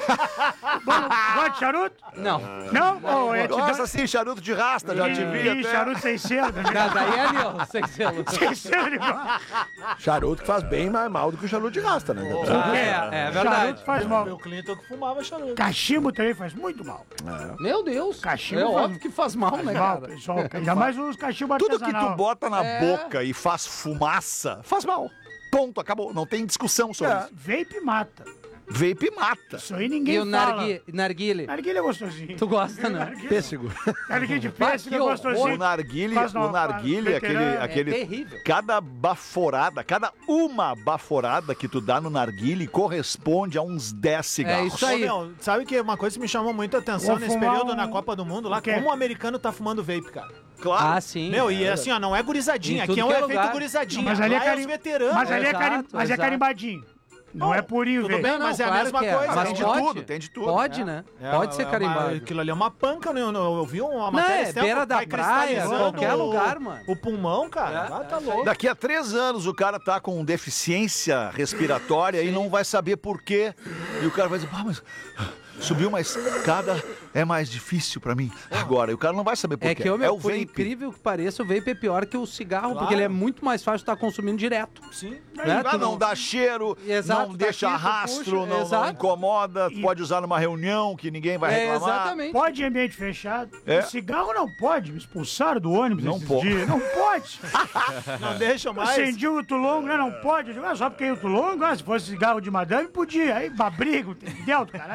Cubano gosta de charuto? Não. Não? Ou é te Nossa, sim, charuto de rasta, já te vi Ih, até. charuto sem selo. né? Da- Daí é ali, ó, sem selo. Sem selo ele gosta. Charuto que faz bem mais mal do que o charuto de rasta, né? É, é verdade. Charuto faz mal. Meu Clinton que fumava charuto. Cachimbo também faz muito mal. Meu Deus. Cachimbo é faz- óbvio que faz mal, né, Faz mal, cara? pessoal. Ainda mais os cachimbos Tudo que tu artesanal. bota na É. boca e faz fumaça, faz mal. Ponto, acabou. Não tem discussão sobre isso. Vape mata. Vape mata. Isso aí ninguém E o fala. nargui, narguile? Narguilha é gostosinho. Tu gosta, né? Narguilha- Pêssego. Narguilha de Bah, pêssego é que horror. gostosinho. O narguile, Faz o não, narguile, faz aquele, veterano. aquele... É terrível. Cada baforada, cada uma baforada que tu dá no narguile corresponde a uns dez cigarros. isso aí. Ô, meu, sabe que uma coisa que me chamou muita atenção Vou nesse fumar período um- na Copa do Mundo lá, O quê? como o americano tá fumando vape, cara. Claro. Ah, sim. Meu, e assim, ó, não é gurizadinha. Em Aqui tudo é um que é efeito lugar. gurizadinha. Mas ali é Lá carim... os veteranos. Mas ali é, Exato, carim... mas é exato. carimbadinho. Não é purinho, Tudo velho. bem, mas é a claro mesma que é. coisa. Mas Não, tem de pode. tudo, tem de tudo. Pode, né? É, Pode ser é uma- carimbado. Aquilo ali é uma panca, né? eu, eu, eu vi uma Não, matéria é esse tempo, beira da vai praia, cristalizando qualquer o- lugar, mano. O pulmão, cara, É, ah, tá é isso aí. louco. Daqui a três anos o cara tá com deficiência respiratória e não vai saber por quê. E o cara vai dizer, ah, mas subiu uma escada, é mais difícil pra mim. Agora, e o cara não vai saber por É quê. que, ô, é meu, o por vape. incrível que pareça, o vape é pior que o cigarro, Claro. porque ele é muito mais fácil de estar consumindo direto. Sim. Né? Ah, Tu não dá cheiro, Exato, não tá deixa aqui, tu rastro, puxa, não, não exato. incomoda, tu pode usar numa reunião que ninguém vai É, reclamar. exatamente. Pode em ambiente fechado. É. Cigarro não pode. Me expulsaram do ônibus Não esses pode. dias. Não pode. Não deixa mais. Acendi o Tulongo, né? Não pode. Eu digo, ah, só porque é o Tulongo, ah, se fosse cigarro de madame, podia. Aí, babrigo, delta, caralho.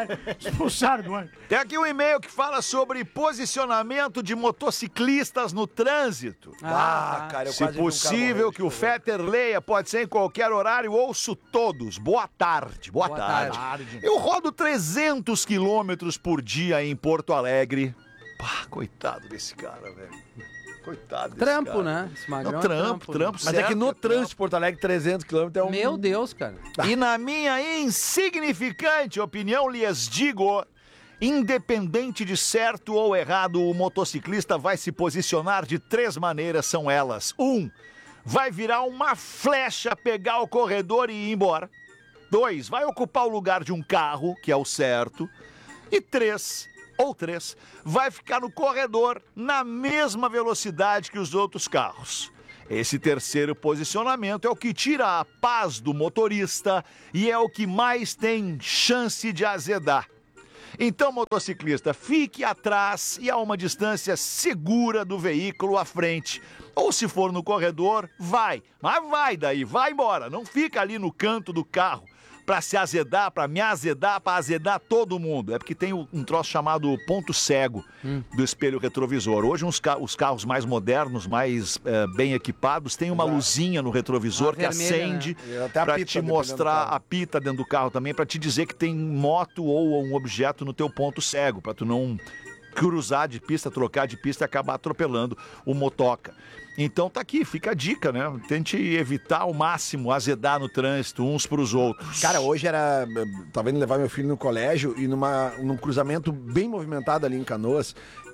Expulsaram do ônibus. Tem aqui um e-mail que fala sobre posicionamento de motociclistas no trânsito. Ah, tá. cara, eu Se quase vi um cara possível morrendo que o de chover. Fetter leia, pode ser em qualquer horário, ouço todos. Boa tarde, boa, Boa tarde. tarde. Eu rodo trezentos quilômetros por dia em Porto Alegre. Pá, coitado desse cara, velho. Coitado desse Trampo, cara. né? Esse magrão Não, é trampo, né? trampo, Mas é que no certo, trânsito de Porto Alegre, trezentos quilômetros é um... Meu Deus, cara. E na minha insignificante opinião, lhes digo, independente de certo ou errado, o motociclista vai se posicionar de três maneiras, são elas. Um, vai virar uma flecha, pegar o corredor e ir embora. Dois, vai ocupar o lugar de um carro, que é o certo. E três, ou três, vai ficar no corredor na mesma velocidade que os outros carros. Esse terceiro posicionamento é o que tira a paz do motorista e é o que mais tem chance de azedar. Então, motociclista, fique atrás e a uma distância segura do veículo à frente. Ou se for no corredor, vai. Mas vai daí, vai embora. Não fica ali no canto do carro pra se azedar, pra me azedar, pra azedar todo mundo. É porque tem um troço chamado ponto cego hum. do espelho retrovisor. Hoje uns ca- os carros mais modernos, mais é, bem equipados, tem uma Exato. luzinha no retrovisor uma que vermelha, acende né? pra te mostrar a pita dentro do carro também, pra te dizer que tem moto ou um objeto no teu ponto cego, pra tu não cruzar de pista, trocar de pista e acabar atropelando o motoca. Então tá aqui, fica a dica, né? Tente evitar ao máximo azedar no trânsito uns pros outros. Cara, hoje era... Tava indo levar meu filho no colégio e numa, num cruzamento bem movimentado ali em Canoas,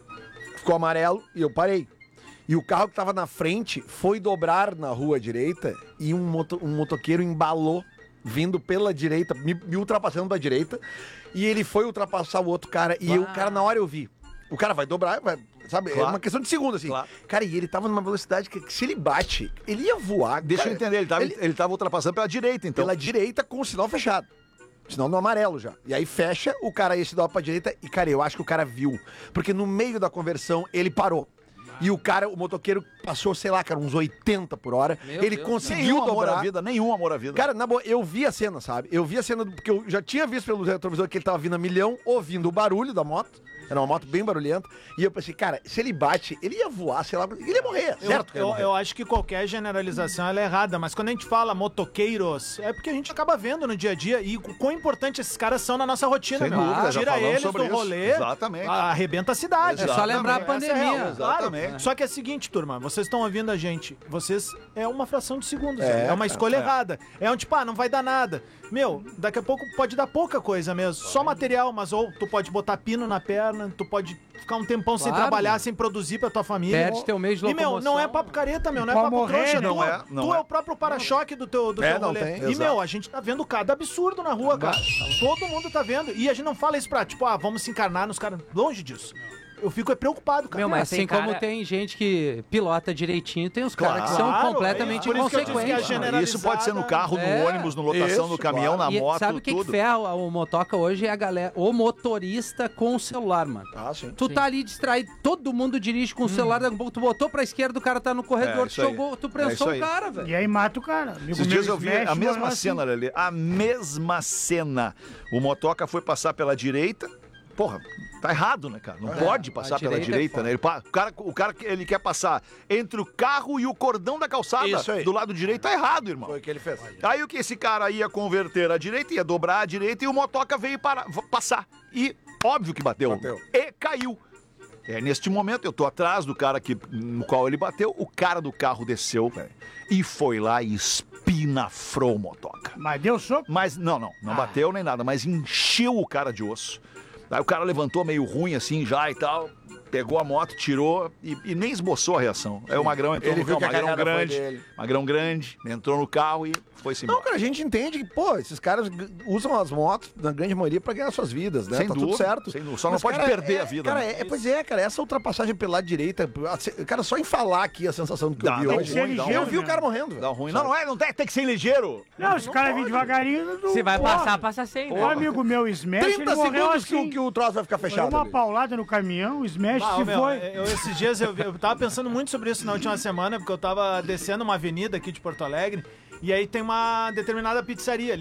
ficou amarelo e eu parei. E o carro que tava na frente foi dobrar na rua direita e um, moto, um motoqueiro embalou, vindo pela direita, me, me ultrapassando pra direita, e ele foi ultrapassar o outro cara e eu, o cara, na hora eu vi. O cara vai dobrar, vai... Sabe? Claro. É uma questão de segundo, assim. Claro. Cara, e ele tava numa velocidade que, que se ele bate, ele ia voar. Deixa cara, eu entender, ele tava, ele... ele tava ultrapassando pela direita, então. Pela direita com o sinal fechado. Sinal no amarelo já. E aí fecha, o cara ia se dar pra direita e, cara, eu acho que o cara viu. Porque no meio da conversão, ele parou. E o cara, o motoqueiro passou, sei lá, cara, uns oitenta por hora. Meu ele Deus, conseguiu nenhum dobrar. Amor à vida, nenhum amor à vida. Cara, na boa, eu vi a cena, sabe? Eu vi a cena, do, porque eu já tinha visto pelo retrovisor que ele tava vindo a milhão, ouvindo o barulho da moto. Era uma moto bem barulhenta. E eu pensei, cara, se ele bate, ele ia voar, sei lá, ele ia morrer, eu, certo? Eu, morrer. eu acho que qualquer generalização ela é errada, mas quando a gente fala motoqueiros, é porque a gente acaba vendo no dia a dia e o quão importante esses caras são na nossa rotina, Sem meu. dúvida, já Tira eles do isso. rolê, Exatamente. arrebenta a cidade. É só lembrar a Essa pandemia. é real, Exatamente. claro. Só que é o seguinte, turma, vocês estão ouvindo a gente, vocês é uma fração de segundos, É, é, é uma escolha é. errada. É um tipo, ah, não vai dar nada. Meu, daqui a pouco pode dar pouca coisa mesmo, só material, mas ou tu pode botar pino na perna, tu pode ficar um tempão sem Claro, trabalhar, mano. sem produzir pra tua família. Perde teu meio de E, meu, locomoção. não é papo careta, meu, não é Pode papo morrer, trouxa. não tu é, não tu é. é. o próprio para-choque do teu, do É, teu não rolê. tem, E, exato. meu, a gente tá vendo cada absurdo na rua, cara. Todo mundo tá vendo. E a gente não fala isso pra, tipo, ah, vamos se encarnar nos caras. Longe disso. Eu fico é preocupado, cara. Meu, mas Assim tem como cara- tem gente que pilota direitinho, tem os caras que são Claro, completamente é por isso que eu disse que a inconsequentes. genera- Isso pode ser no carro, no É. ônibus, no lotação, Isso, no caminhão, claro. na E moto, sabe o que, que tudo. ferra o motoca hoje? É a galera, o motorista com o celular, mano. Ah, sim. Tu tá ali distraído, todo mundo dirige com o celular, daqui a pouco tu botou pra esquerda, o cara tá no corredor, É, tu isso aí. jogou, tu É prensou isso aí. o cara, velho. E aí mata o cara. Amigo Esses meu, dias eu vi Smash a mesma morreu cena, assim. Lelê. A mesma cena. O motoca foi passar pela direita. Porra, tá errado, né, cara? Não pode passar a pela direita é direita, foda. né? Ele, pa- o, cara, o cara, ele quer passar entre o carro e o cordão da calçada. Isso aí. Do lado direito, tá errado, irmão. Foi o que ele fez. Aí o que esse cara ia converter à direita, ia dobrar à direita e o motoca veio para v- passar. E óbvio que bateu. Bateu. E caiu. É, neste momento eu tô atrás do cara que, no qual ele bateu, o cara do carro desceu, velho, e foi lá e espinafrou o motoca. Mas deu soco? Mas não, não, não bateu nem nada, mas encheu o cara de osso. Aí o cara levantou meio ruim assim já e tal, pegou a moto, tirou e, e nem esboçou a reação. Aí o Magrão entrou Ele no viu carro, que a Magrão cagada foi grande, dele. Magrão grande, entrou no carro e foi-se Não, embora. cara, a gente entende que, pô, esses caras g- usam as motos, na grande maioria, pra ganhar suas vidas, né? Sem tá dúvida, tudo certo. sem dúvida. Só não Mas, pode cara, perder é- a vida, Cara, né? é, é- pois é, cara, essa ultrapassagem pela direita, a- cara, só em falar aqui a sensação que Dá- eu vi dá hoje. ruim, dá eu ruim, vi o né? cara morrendo, Dá velho. ruim. Não, não é, não tem, tem que ser ligeiro. Não, esse cara vem devagarinho. Do... Se vai Porra. passar, passa sem, O né? amigo meu, Smash, ele trinta morreu segundos que, assim. o, que o troço vai ficar Foi fechado. uma ali. paulada no caminhão, o Smash Ah, se meu, foi. eu, esses dias eu, vi- eu tava pensando muito sobre isso na última semana, porque eu tava descendo uma avenida aqui de Porto Alegre, e aí tem uma determinada pizzaria ali.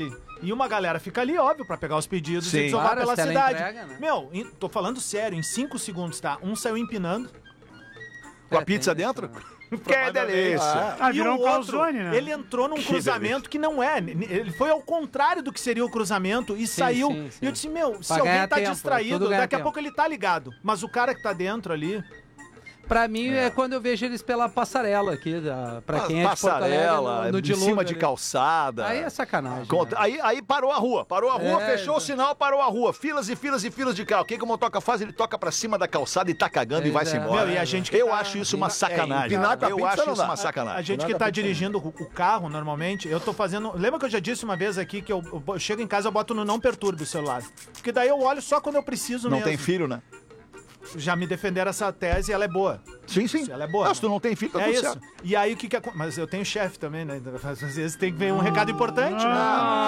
E uma galera fica ali, óbvio, pra pegar os pedidos Sim. e desovar Claro, pela as cidade. teleentrega, né? Meu, em- tô falando sério, em cinco segundos, tá? Um saiu empinando. Com a É, pizza tem dentro? isso, Que delícia. Ah, E virou o um outro, calzone, né? ele entrou num Que cruzamento que não é. Ele foi ao contrário do que seria o cruzamento e saiu. sim, sim. E eu disse, meu, se Pra alguém ganhar tá tempo, distraído, tudo ganha daqui a tempo. pouco ele tá ligado. Mas o cara que tá dentro ali. Pra mim é. quando eu vejo eles pela passarela aqui, da, pra quem é de Porto Passarela, Alegre, no, no em dilúvio cima de ali. calçada. Aí é sacanagem. Conta- né? Aí, aí parou a rua, parou a rua, É, fechou o sinal, parou a rua. Filas e filas e filas de carro. O que, que o motoca faz? Ele toca pra cima da calçada e tá cagando e Pois vai-se é. embora. Meu, e a gente que Eu tá- acho isso uma sacanagem. empinar com a Eu pizza acho não isso dá. uma A sacanagem. gente que tá dirigindo o o carro normalmente, eu tô fazendo. Lembra que eu já disse uma vez aqui que eu, eu bo- chego em casa eu boto no não perturbe o celular. Porque daí eu olho só quando eu preciso Não mesmo. tem filho, né? Já me defenderam essa tese e ela é boa. Sim, sim. Ela é boa, Não, se tu né? não tem filho, tá É tudo isso. certo. E aí o que que acon- Mas eu tenho chefe também, né? Às vezes tem que ver um recado importante, né?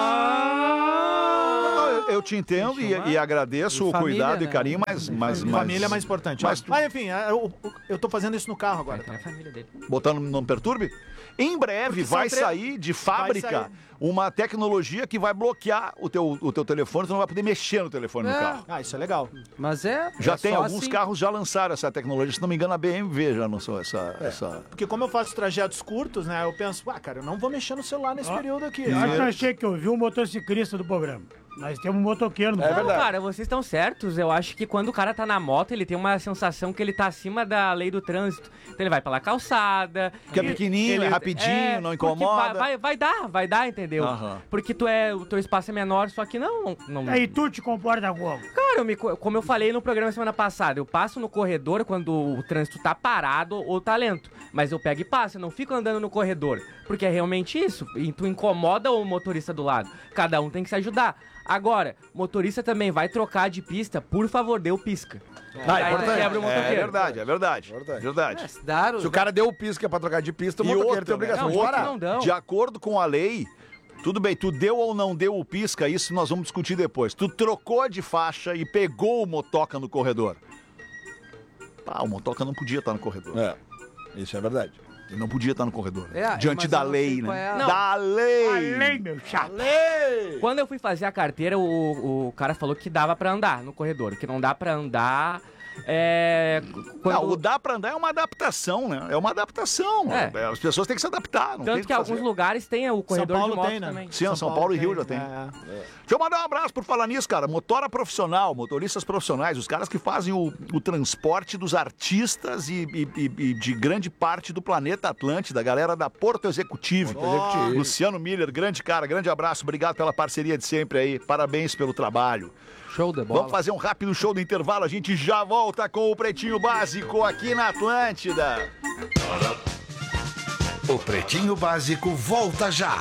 Não, eu, eu te entendo e, e agradeço E o família, cuidado e né? carinho, mas... mas, mas Família é mais importante. mas Mas, tu- mas enfim, eu, eu tô fazendo isso no carro agora. Tem a família dele. Botando no não perturbe? Em breve Porque são vai tre- sair de fábrica sair. uma tecnologia que vai bloquear o teu, o teu telefone, tu não vai poder mexer no telefone do É. carro. Ah, isso é legal. Mas é. Já é tem só alguns assim. carros já lançaram essa tecnologia, se não me engano a B M W já lançou essa... essa... Porque como eu faço trajetos curtos, né? Eu penso, ah, cara, eu não vou mexer no celular nesse Ó, período aqui. Eu acho que eu achei que eu vi um motociclista do programa. Nós temos um motoqueiro no É programa. Não, verdade. cara, vocês estão certos. Eu acho que quando o cara tá na moto, ele tem uma sensação que ele tá acima da lei do trânsito. Então ele vai pela calçada. Que é ele- pequenininho, é rapidinho, não porque incomoda. Vai, vai, vai dar, vai dar, entendeu? Aham. Porque tu é, o teu espaço é menor, só que não... não Aí tu te comporta como? Cara, eu me co- como eu falei no programa semana passada, eu passo no corredor quando o trânsito tá parado ou tá lento. Mas eu pego e passo, eu não fico andando no corredor. Porque é realmente isso. E tu incomoda o motorista do lado. Cada um tem que se ajudar. Agora, motorista também vai trocar de pista, por favor, dê o pisca. Ah, é Aí tu importante. quebra o É motoqueiro. verdade, é verdade. Verdade. Verdade. É, se dar o- Se o cara deu o pisca pra trocar de pista, o E motoqueiro outra, tem obrigação Não, de outro parar. não dão. De acordo com a lei, tudo bem, tu deu ou não deu o pisca, isso nós vamos discutir depois. Tu trocou de faixa e pegou o motoca no corredor. Ah, o motoca não podia estar no corredor. É, isso é verdade. Ele não podia estar no corredor. É, diante mas da eu não lei, sei qual né? é a- Não. Da lei! Além, meu chato. Quando eu fui fazer a carteira, o, o cara falou que dava pra andar no corredor. Que não dá pra andar... É... Quando... Não, o dá pra andar é uma adaptação, né? É uma adaptação. É. As pessoas têm que se adaptar. Não tem Tanto o que que alguns fazer. lugares tem o São corredor Paulo de motos tem, né? também. Sim, São, Paulo e Rio já tem. É. Deixa eu mandar um abraço por falar nisso, cara. Motora profissional, motoristas profissionais, os caras que fazem o, o transporte dos artistas e, e- e- e de grande parte do planeta Atlântida, a galera da Porto Executivo. Executivo. Luciano Miller, grande cara, grande abraço, obrigado pela parceria de sempre aí, parabéns pelo trabalho. Show de bola. Vamos fazer um rápido show do intervalo, a gente já volta com o Pretinho Básico aqui na Atlântida. O Pretinho Básico volta já.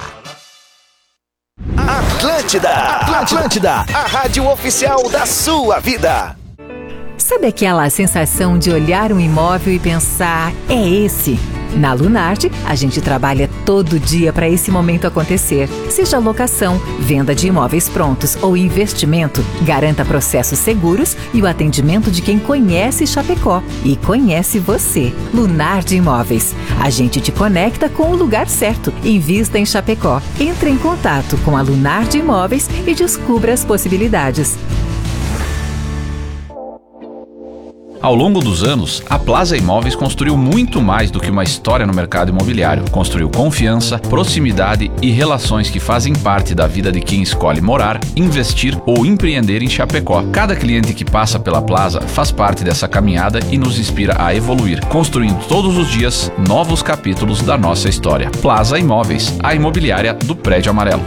Atlântida, Atlântida, a rádio oficial da sua vida. Sabe aquela sensação de olhar um imóvel e pensar, é esse? Na Lunardi, a gente trabalha todo dia para esse momento acontecer. Seja locação, venda de imóveis prontos ou investimento, garanta processos seguros e o atendimento de quem conhece Chapecó e conhece você. Lunardi Imóveis. A gente te conecta com o lugar certo. Invista em Chapecó. Entre em contato com a Lunardi Imóveis e descubra as possibilidades. Ao longo dos anos, a Plaza Imóveis construiu muito mais do que uma história no mercado imobiliário. Construiu confiança, proximidade e relações que fazem parte da vida de quem escolhe morar, investir ou empreender em Chapecó. Cada cliente que passa pela Plaza faz parte dessa caminhada e nos inspira a evoluir, construindo todos os dias novos capítulos da nossa história. Plaza Imóveis, a imobiliária do Prédio Amarelo.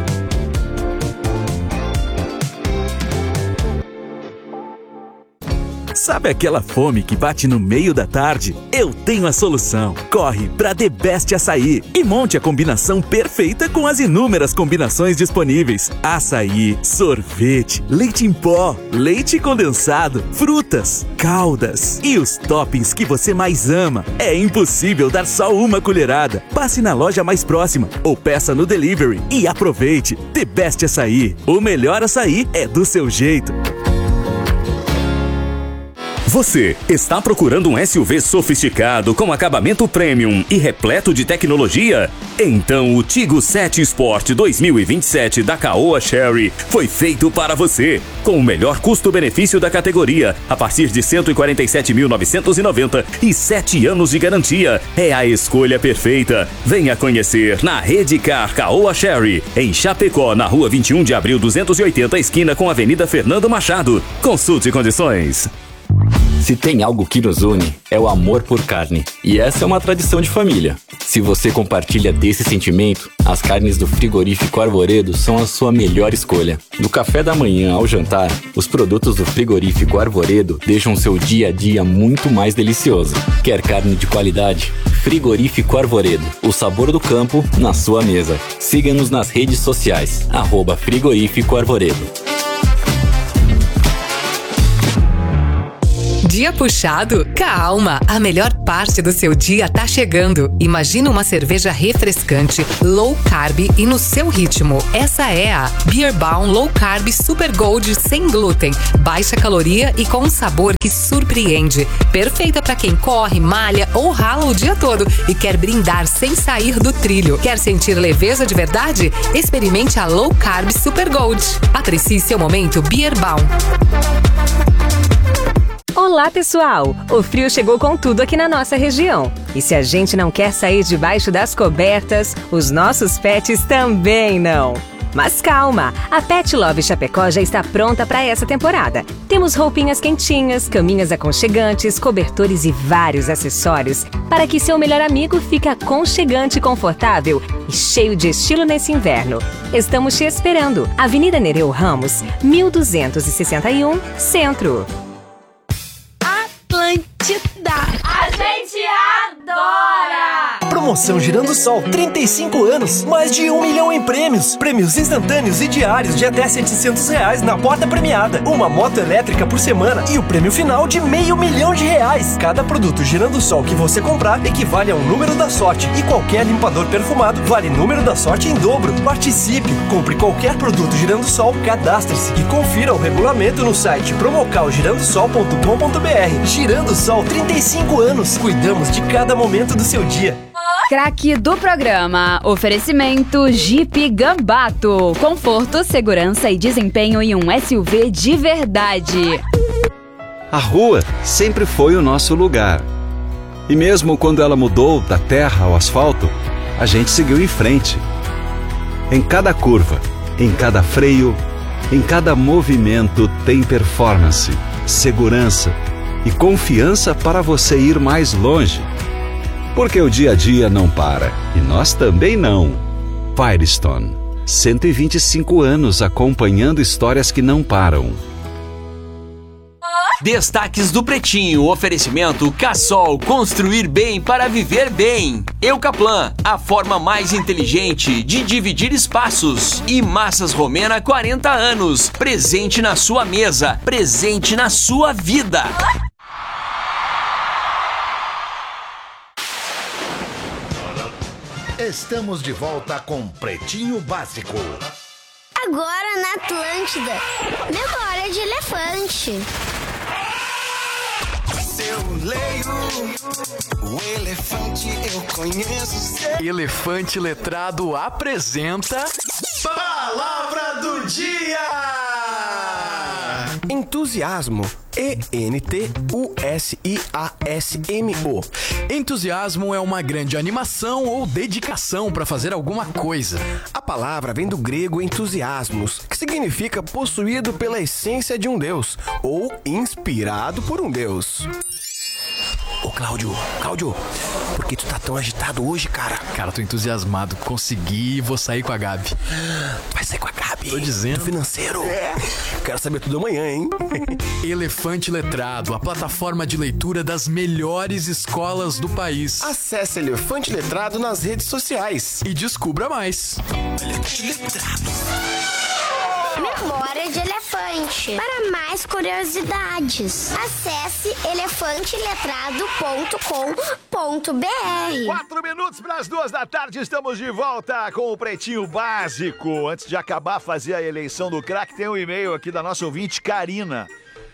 Sabe aquela fome que bate no meio da tarde? Eu tenho a solução. Corre pra The Best Açaí e monte a combinação perfeita com as inúmeras combinações disponíveis. Açaí, sorvete, leite em pó, leite condensado, frutas, caldas e os toppings que você mais ama. É impossível dar só uma colherada. Passe na loja mais próxima ou peça no delivery e aproveite. The Best Açaí. O melhor açaí é do seu jeito. Você está procurando um S U V sofisticado com acabamento premium e repleto de tecnologia? Então o Tigo sete Sport dois mil e vinte e sete da Caoa Chery foi feito para você. Com o melhor custo-benefício da categoria, a partir de cento e quarenta e sete mil novecentos e noventa e sete anos de garantia. É a escolha perfeita. Venha conhecer na Redcar Caoa Chery, em Chapecó, na rua vinte e um de abril duzentos e oitenta, esquina com a Avenida Fernando Machado. Consulte condições. Se tem algo que nos une, é o amor por carne. E essa é uma tradição de família. Se você compartilha desse sentimento, as carnes do Frigorífico Arvoredo são a sua melhor escolha. Do café da manhã ao jantar, os produtos do Frigorífico Arvoredo deixam seu dia a dia muito mais delicioso. Quer carne de qualidade? Frigorífico Arvoredo. O sabor do campo na sua mesa. Siga-nos nas redes sociais. Arroba Frigorífico Arvoredo. Dia puxado? Calma, a melhor parte do seu dia tá chegando. Imagina uma cerveja refrescante, low carb e no seu ritmo. Essa é a Beer Baum Low Carb Super Gold sem glúten, baixa caloria e com um sabor que surpreende. Perfeita para quem corre, malha ou rala o dia todo e quer brindar sem sair do trilho. Quer sentir leveza de verdade? Experimente a Low Carb Super Gold. Aprecie seu momento Beer Baum. Olá, pessoal! O frio chegou com tudo aqui na nossa região. E se a gente não quer sair debaixo das cobertas, os nossos pets também não. Mas calma, a Pet Love Chapecó já está pronta para essa temporada. Temos roupinhas quentinhas, caminhas aconchegantes, cobertores e vários acessórios para que seu melhor amigo fique aconchegante e confortável e cheio de estilo nesse inverno. Estamos te esperando. Avenida Nereu Ramos, mil duzentos e sessenta e um, Centro. Atlântida. A gente adora! Promoção Girando Sol, trinta e cinco anos, mais de um milhão em prêmios. Prêmios instantâneos e diários de até setecentos reais na porta premiada. Uma moto elétrica por semana e o prêmio final de meio milhão de reais. Cada produto Girando Sol que você comprar equivale a um número da sorte. E qualquer limpador perfumado vale número da sorte em dobro. Participe! Compre qualquer produto Girando Sol, cadastre-se e confira o regulamento no site promocal girando sol ponto com ponto br. Girando Sol, trinta e cinco anos. Cuidamos de cada momento do seu dia. Craque do programa. Oferecimento Jeep Gambato. Conforto, segurança e desempenho em um S U V de verdade. A rua sempre foi o nosso lugar. E mesmo quando ela mudou da terra ao asfalto, a gente seguiu em frente. Em cada curva, em cada freio, em cada movimento tem performance, segurança e confiança para você ir mais longe. Porque o dia a dia não para, e nós também não. Firestone, cento e vinte e cinco anos acompanhando histórias que não param. Destaques do Pretinho, oferecimento Cassol, construir bem para viver bem. Eucaplan, a forma mais inteligente de dividir espaços. E Massas Romena, quarenta anos, presente na sua mesa, presente na sua vida. Estamos de volta com Pretinho Básico. Agora na Atlântida, memória de elefante. Eu leio o elefante, eu conheço. Elefante Letrado apresenta Palavra do Dia. Entusiasmo. E N T U S I A S M O. Entusiasmo é uma grande animação ou dedicação para fazer alguma coisa. A palavra vem do grego entusiasmos, que significa possuído pela essência de um deus ou inspirado por um deus. Ô Cláudio, Cláudio, por que tu tá tão agitado hoje, cara? Cara, tô entusiasmado, consegui, vou sair com a Gabi. Tu vai sair com a Gabi? Tô dizendo. Do financeiro? É. Quero saber tudo amanhã, hein? Elefante Letrado, a plataforma de leitura das melhores escolas do país. Acesse Elefante Letrado nas redes sociais. E descubra mais. Elefante Letrado. Memória de elefante. Para mais curiosidades, acesse elefante letrado ponto com ponto br. Quatro minutos para as duas da tarde, estamos de volta com o Pretinho Básico. Antes de acabar fazer a eleição do craque, tem um e-mail aqui da nossa ouvinte, Karina.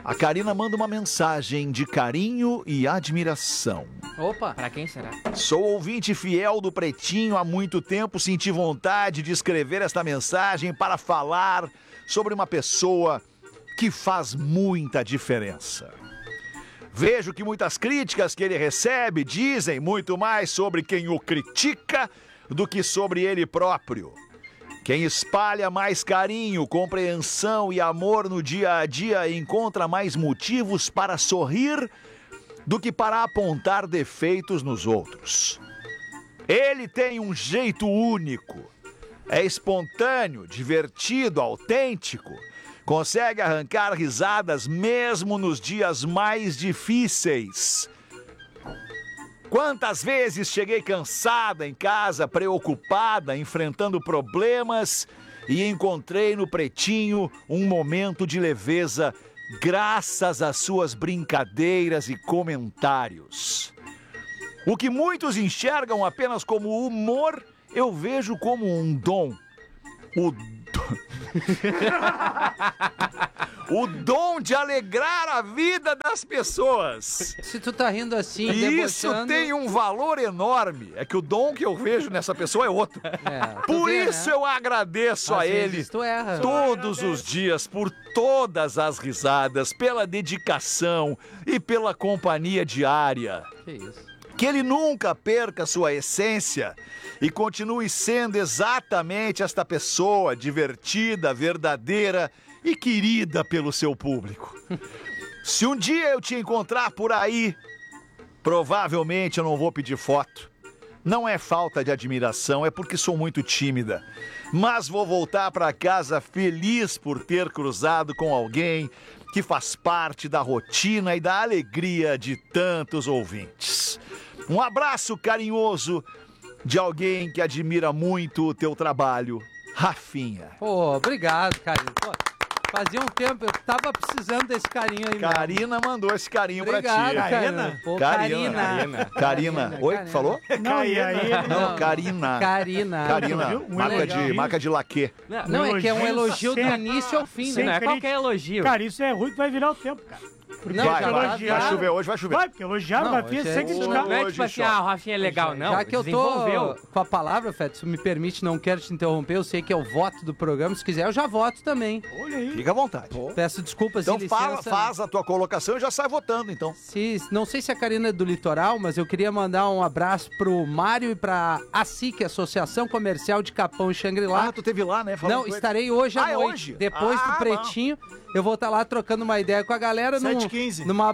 A Karina manda uma mensagem de carinho e admiração. Opa! Pra quem será? Sou ouvinte fiel do Pretinho há muito tempo, senti vontade de escrever esta mensagem para falar sobre uma pessoa que faz muita diferença. Vejo que muitas críticas que ele recebe dizem muito mais sobre quem o critica do que sobre ele próprio. Quem espalha mais carinho, compreensão e amor no dia a dia encontra mais motivos para sorrir do que para apontar defeitos nos outros. Ele tem um jeito único, é espontâneo, divertido, autêntico, consegue arrancar risadas mesmo nos dias mais difíceis. Quantas vezes cheguei cansada em casa, preocupada, enfrentando problemas e encontrei no Pretinho um momento de leveza graças às suas brincadeiras e comentários. O que muitos enxergam apenas como humor, eu vejo como um dom. O O dom de alegrar a vida das pessoas. Se tu tá rindo assim, E isso debochando... tem um valor enorme. É que o dom que eu vejo nessa pessoa é outro. É, tu Por vê, isso né? eu agradeço Às a vezes ele tu erra. todos os dias por todas as risadas, pela dedicação e pela companhia diária. Que isso. Que ele nunca perca sua essência e continue sendo exatamente esta pessoa divertida, verdadeira e querida pelo seu público. Se um dia eu te encontrar por aí, provavelmente eu não vou pedir foto. Não é falta de admiração, é porque sou muito tímida. Mas vou voltar para casa feliz por ter cruzado com alguém que faz parte da rotina e da alegria de tantos ouvintes. Um abraço carinhoso de alguém que admira muito o teu trabalho, Rafinha. Pô, obrigado, carinho. Pô, fazia um tempo, eu tava precisando desse carinho aí. Karina mandou esse carinho Obrigado, pra ti. Karina. Pô, Karina. Karina. Karina. Oi, Karina. falou? Não, e aí ele... Não, Karina. Karina. Karina, Viu? Um marca elogio. de, marca de laque. Não, Não, é que é um elogio do sem- início ao fim, sem né? não é crítica. qualquer elogio. Cara, isso é ruim que vai virar o tempo, cara. Porque Não, vai, já vai, elogiaram- vai chover hoje, vai chover. Vai, porque elogiaram Não, o Rafinha hoje é sem isso, criticar. Não é Hoje tipo assim, só. ah, o Rafinha é legal, não. Já que eu tô Desenvolveu. com a palavra, Fed, se me permite, não quero te interromper, eu sei que é o voto do programa, se quiser eu já voto também. Olha aí. Fica à vontade. Peço desculpas Então e fala, licença. faz a tua colocação e já sai votando, então. Se, não sei se a Karina é do Litoral, mas eu queria mandar um abraço pro Mário e pra ASIC, Associação Comercial de Capão e Xangri-Lá. Ah, tu teve lá, né? Falando Não, com ele. estarei hoje à Ah, é noite. hoje? Depois Ah, do Pretinho, eu vou estar lá trocando uma ideia com a galera. num- sete e quinze. Numa,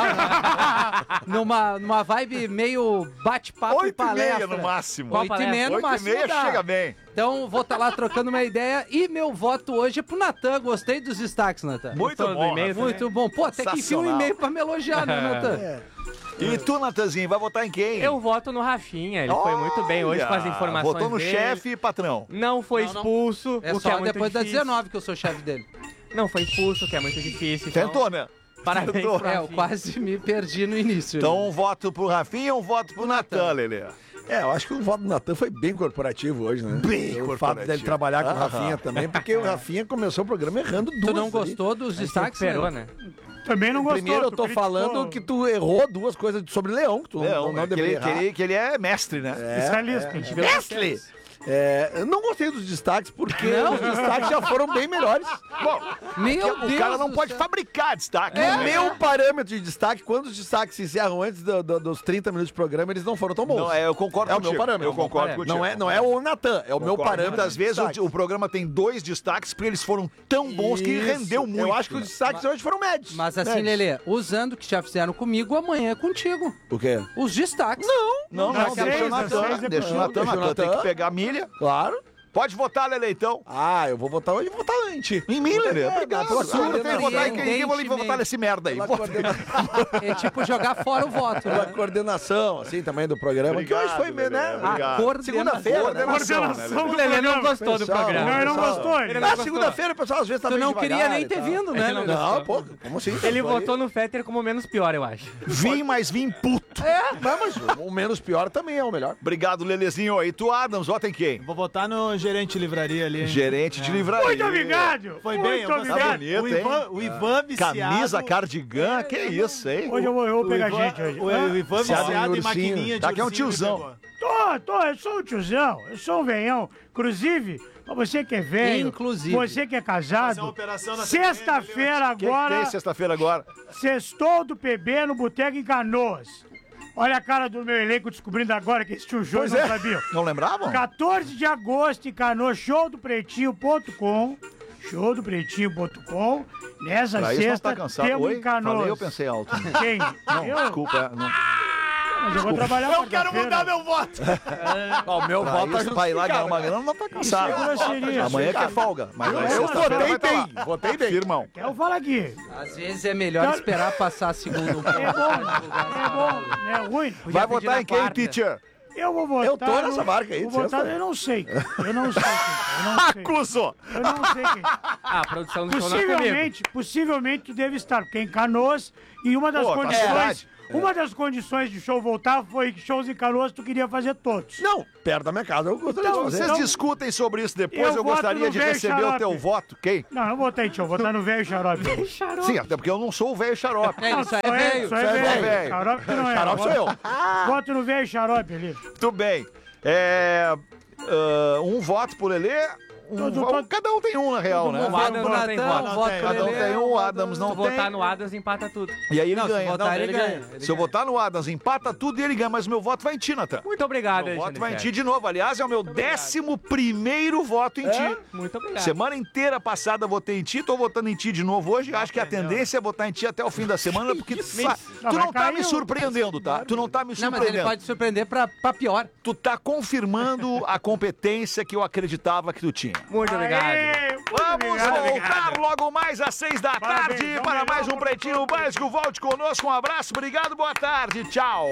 não, numa, numa vibe meio bate-papo e Oito e palestra. meia no máximo. Oito e meia no Oito e máximo meia dá. chega bem. Então vou estar lá trocando uma ideia. E meu voto hoje é pro Natan. Gostei dos destaques, Natan. Muito Gostou do bom, e-mail Rafinha. Muito bom. Pô, até que enfim um Sensacional. e-mail pra me elogiar, né, Natan? E tu, Natanzinho, vai votar em quem? Eu voto no Rafinha, ele foi muito bem hoje com as Olha, informações Votou no dele. chefe e patrão. Não foi Não, não. expulso, É o que é só muito depois das difícil. dezenove que eu sou chefe dele. Não foi expulso, o que é muito difícil. Então, Tentou, né? parabéns Tentou. pro É, eu Rafinha. quase me perdi no início. Então um voto pro Rafinha, um voto pro Natan, Lelê. É, eu acho que o voto do Natan foi bem corporativo hoje, né? Bem o fato corporativo. dele trabalhar com o Aham. Rafinha também, porque o Rafinha começou o programa errando duas. Tu não ali. gostou dos destaques, Superou, né? né? Também não gostou. Primeiro eu tu tô criticou. falando que tu errou duas coisas sobre Leão, que tu Leão, não, não né? que, deveria ele, que, errar. ele, que ele é mestre, né? Especialista. A gente viu Mestre! É, eu não gostei dos destaques, porque os destaques já foram bem melhores. Bom, Meu o Deus cara não do pode céu. fabricar destaque. No né? meu parâmetro de destaque, quando os destaques se encerram antes do- do- dos trinta minutos de programa, eles não foram tão bons. Não, é, eu concordo É o contigo. meu parâmetro. Eu concordo contigo. Não é, não é o Natan, é o meu Concordo. parâmetro. Muitas de vezes o, destaques. o programa tem dois destaques porque eles foram tão bons que Isso. rendeu muito. Eu acho que os destaques hoje foram médios. Mas assim, Médios. Lelê, usando o que já fizeram comigo, amanhã é contigo. O quê? Os destaques. Não. Não, Não, não, seis, deixa o seis Natan. é Deixa o bom. Natan, Deixa o Natan. Tem Natan. que pegar a milha. Claro. Pode votar, Lelê, então. Ah, eu vou votar hoje e vou votar em ti. Em mim, Lelê. É, Obrigado. pela Segunda tem que coordenação. votar em quem? Ninguém vai vou votar nesse merda aí. Pela Vota. coordenação, É tipo jogar fora o voto, pela né? coordenação, assim, também do programa. Obrigado, que hoje foi, Lelê, né? obrigado. A coordenação. Segunda-feira, né? Coordenação, Coordenação né, do O Lelê não programa. gostou do Pessoal, programa. Não, ele não pessoal. gostou. Ele Ele não Na gostou. segunda-feira, o pessoal às vezes tá Tu meio não queria devagar nem e ter tal. vindo, né? Ele não Lelê? Não, pô, como assim? Ele Foi- votou no Fetter como menos pior, eu acho. Vim, mas vim puto. É, mas o menos pior também é o melhor. Obrigado, Lelezinho. E tu, Adams, vota em quem? Vou votar no gerente de livraria ali. Hein? Gerente de livraria. Muito obrigado. Foi Muito bem, eu gostei. obrigado. Tá bonito, o hein? Ivan, o Ivan viciado. Camisa, cardigan, que isso, hein? Hoje eu vou, eu vou O pegar Ivan- gente hoje. O, o Ivan Viciado viciado em em ursinho. maquininha de Tá aqui é um ursinho, tiozão. ele pegou. Tô, tô, eu sou um tiozão, eu sou um venhão. Inclusive, pra você que é velho, Inclusive. você que é Fazer uma casado, operação na sexta-feira O que, que agora, tem sexta-feira agora? sextou do P B no Boteco em Canoas. Olha a cara do meu elenco descobrindo agora que esse tio Jô Pois não é. sabia. Não lembravam? quatorze de agosto em Canoas, show do pretinho ponto com, show do pretinho ponto com. Nessa Pra isso não sexta, tá cansado. temos Oi? em Canoas. Falei, eu pensei alto. Quem? Não, eu? desculpa. é, Não. Mas eu vou trabalhar Eu quero quarta-feira. mudar meu voto. Ó, o meu Pra voto tá isso, pra ir lá ganhar justificado. uma grana, não tá cansado. Isso é grosseria. Amanhã que é folga. Mas aí Eu sexta-feira votei vai tá bem, lá. votei bem. Firmão. Eu falo aqui. Às vezes é melhor esperar passar segundo. É bom, é bom, não é ruim. Vai votar em quem, teacher? Eu vou votar. Eu tô nessa no- marca aí, Vou de sexta. votar, eu não sei. Eu não sei. quem, Eu não sei. Acusou! Eu não sei quem. Ah, a produção do show não é comigo. Possivelmente, possivelmente tu deve estar, porque em Canoas, e uma das Pô, tá condições. verdade. Uma das condições de show voltar foi que shows em Canoas tu queria fazer todos. Não, perto da minha casa eu gostaria Então, de fazer. Vocês Então, discutem sobre isso depois. eu Eu, voto gostaria no de velho receber xarope. o teu voto. Quem? Não, eu votei, tio. Eu vou votar no velho xarope. Sim, até porque eu não sou o velho xarope. É, isso aí Só é é, velho. só é Só é velho. velho. Xarope que não é. Xarope sou eu. Voto no velho xarope ali. Muito bem. É, ah, um voto por Lelê. Um Todo- vo- todo- Cada um tem um, na real, né? O Adams não tem voto. Natan, voto Cada um Lelê, tem um, o Adams Se não tu tem. votar no Adams, empata tudo. E aí ele Não, se ganha. votar, Não, ele ele ganha. ganha. Ele Se eu ganha. votar no Adams, empata tudo e ele ganha, mas o meu voto vai em ti, Natan. Muito obrigado, Meu voto Alexandre vai em ti Ferri. de novo. Aliás, é o meu décimo primeiro voto em ti. Muito obrigado. Semana inteira passada votei em ti, tô votando em ti de novo hoje. Acho que a tendência é votar em ti até o fim da semana, porque tu, sa- Não, tu vai não tá cair me o- surpreendendo, tá? Tu não tá me Não, mas surpreendendo. ele pode surpreender pra, pra pior. Tu tá confirmando a competência que eu acreditava que tu tinha. Muito obrigado. Aê, muito Vamos obrigado, voltar obrigado. logo mais às seis da Parabéns, tarde é o para melhor mais um produtor. Pretinho Básico. Volte conosco, um abraço, obrigado, boa tarde, tchau.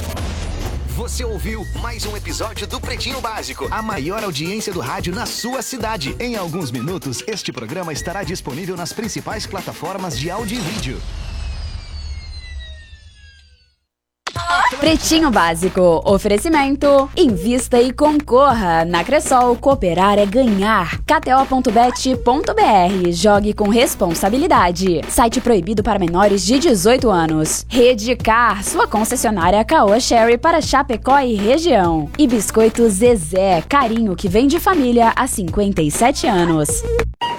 Você ouviu mais um episódio do Pretinho Básico, a maior audiência do rádio na sua cidade. Em alguns minutos, este programa estará disponível nas principais plataformas de áudio e vídeo. Pretinho Básico. Oferecimento. Invista e concorra. Na Cressol, cooperar é ganhar. K T O ponto bet ponto B R. Jogue com responsabilidade. Site proibido para menores de dezoito anos. Redcar, sua concessionária Caoa Sherry para Chapecó e região. E Biscoito Zezé, carinho que vem de família há cinquenta e sete anos.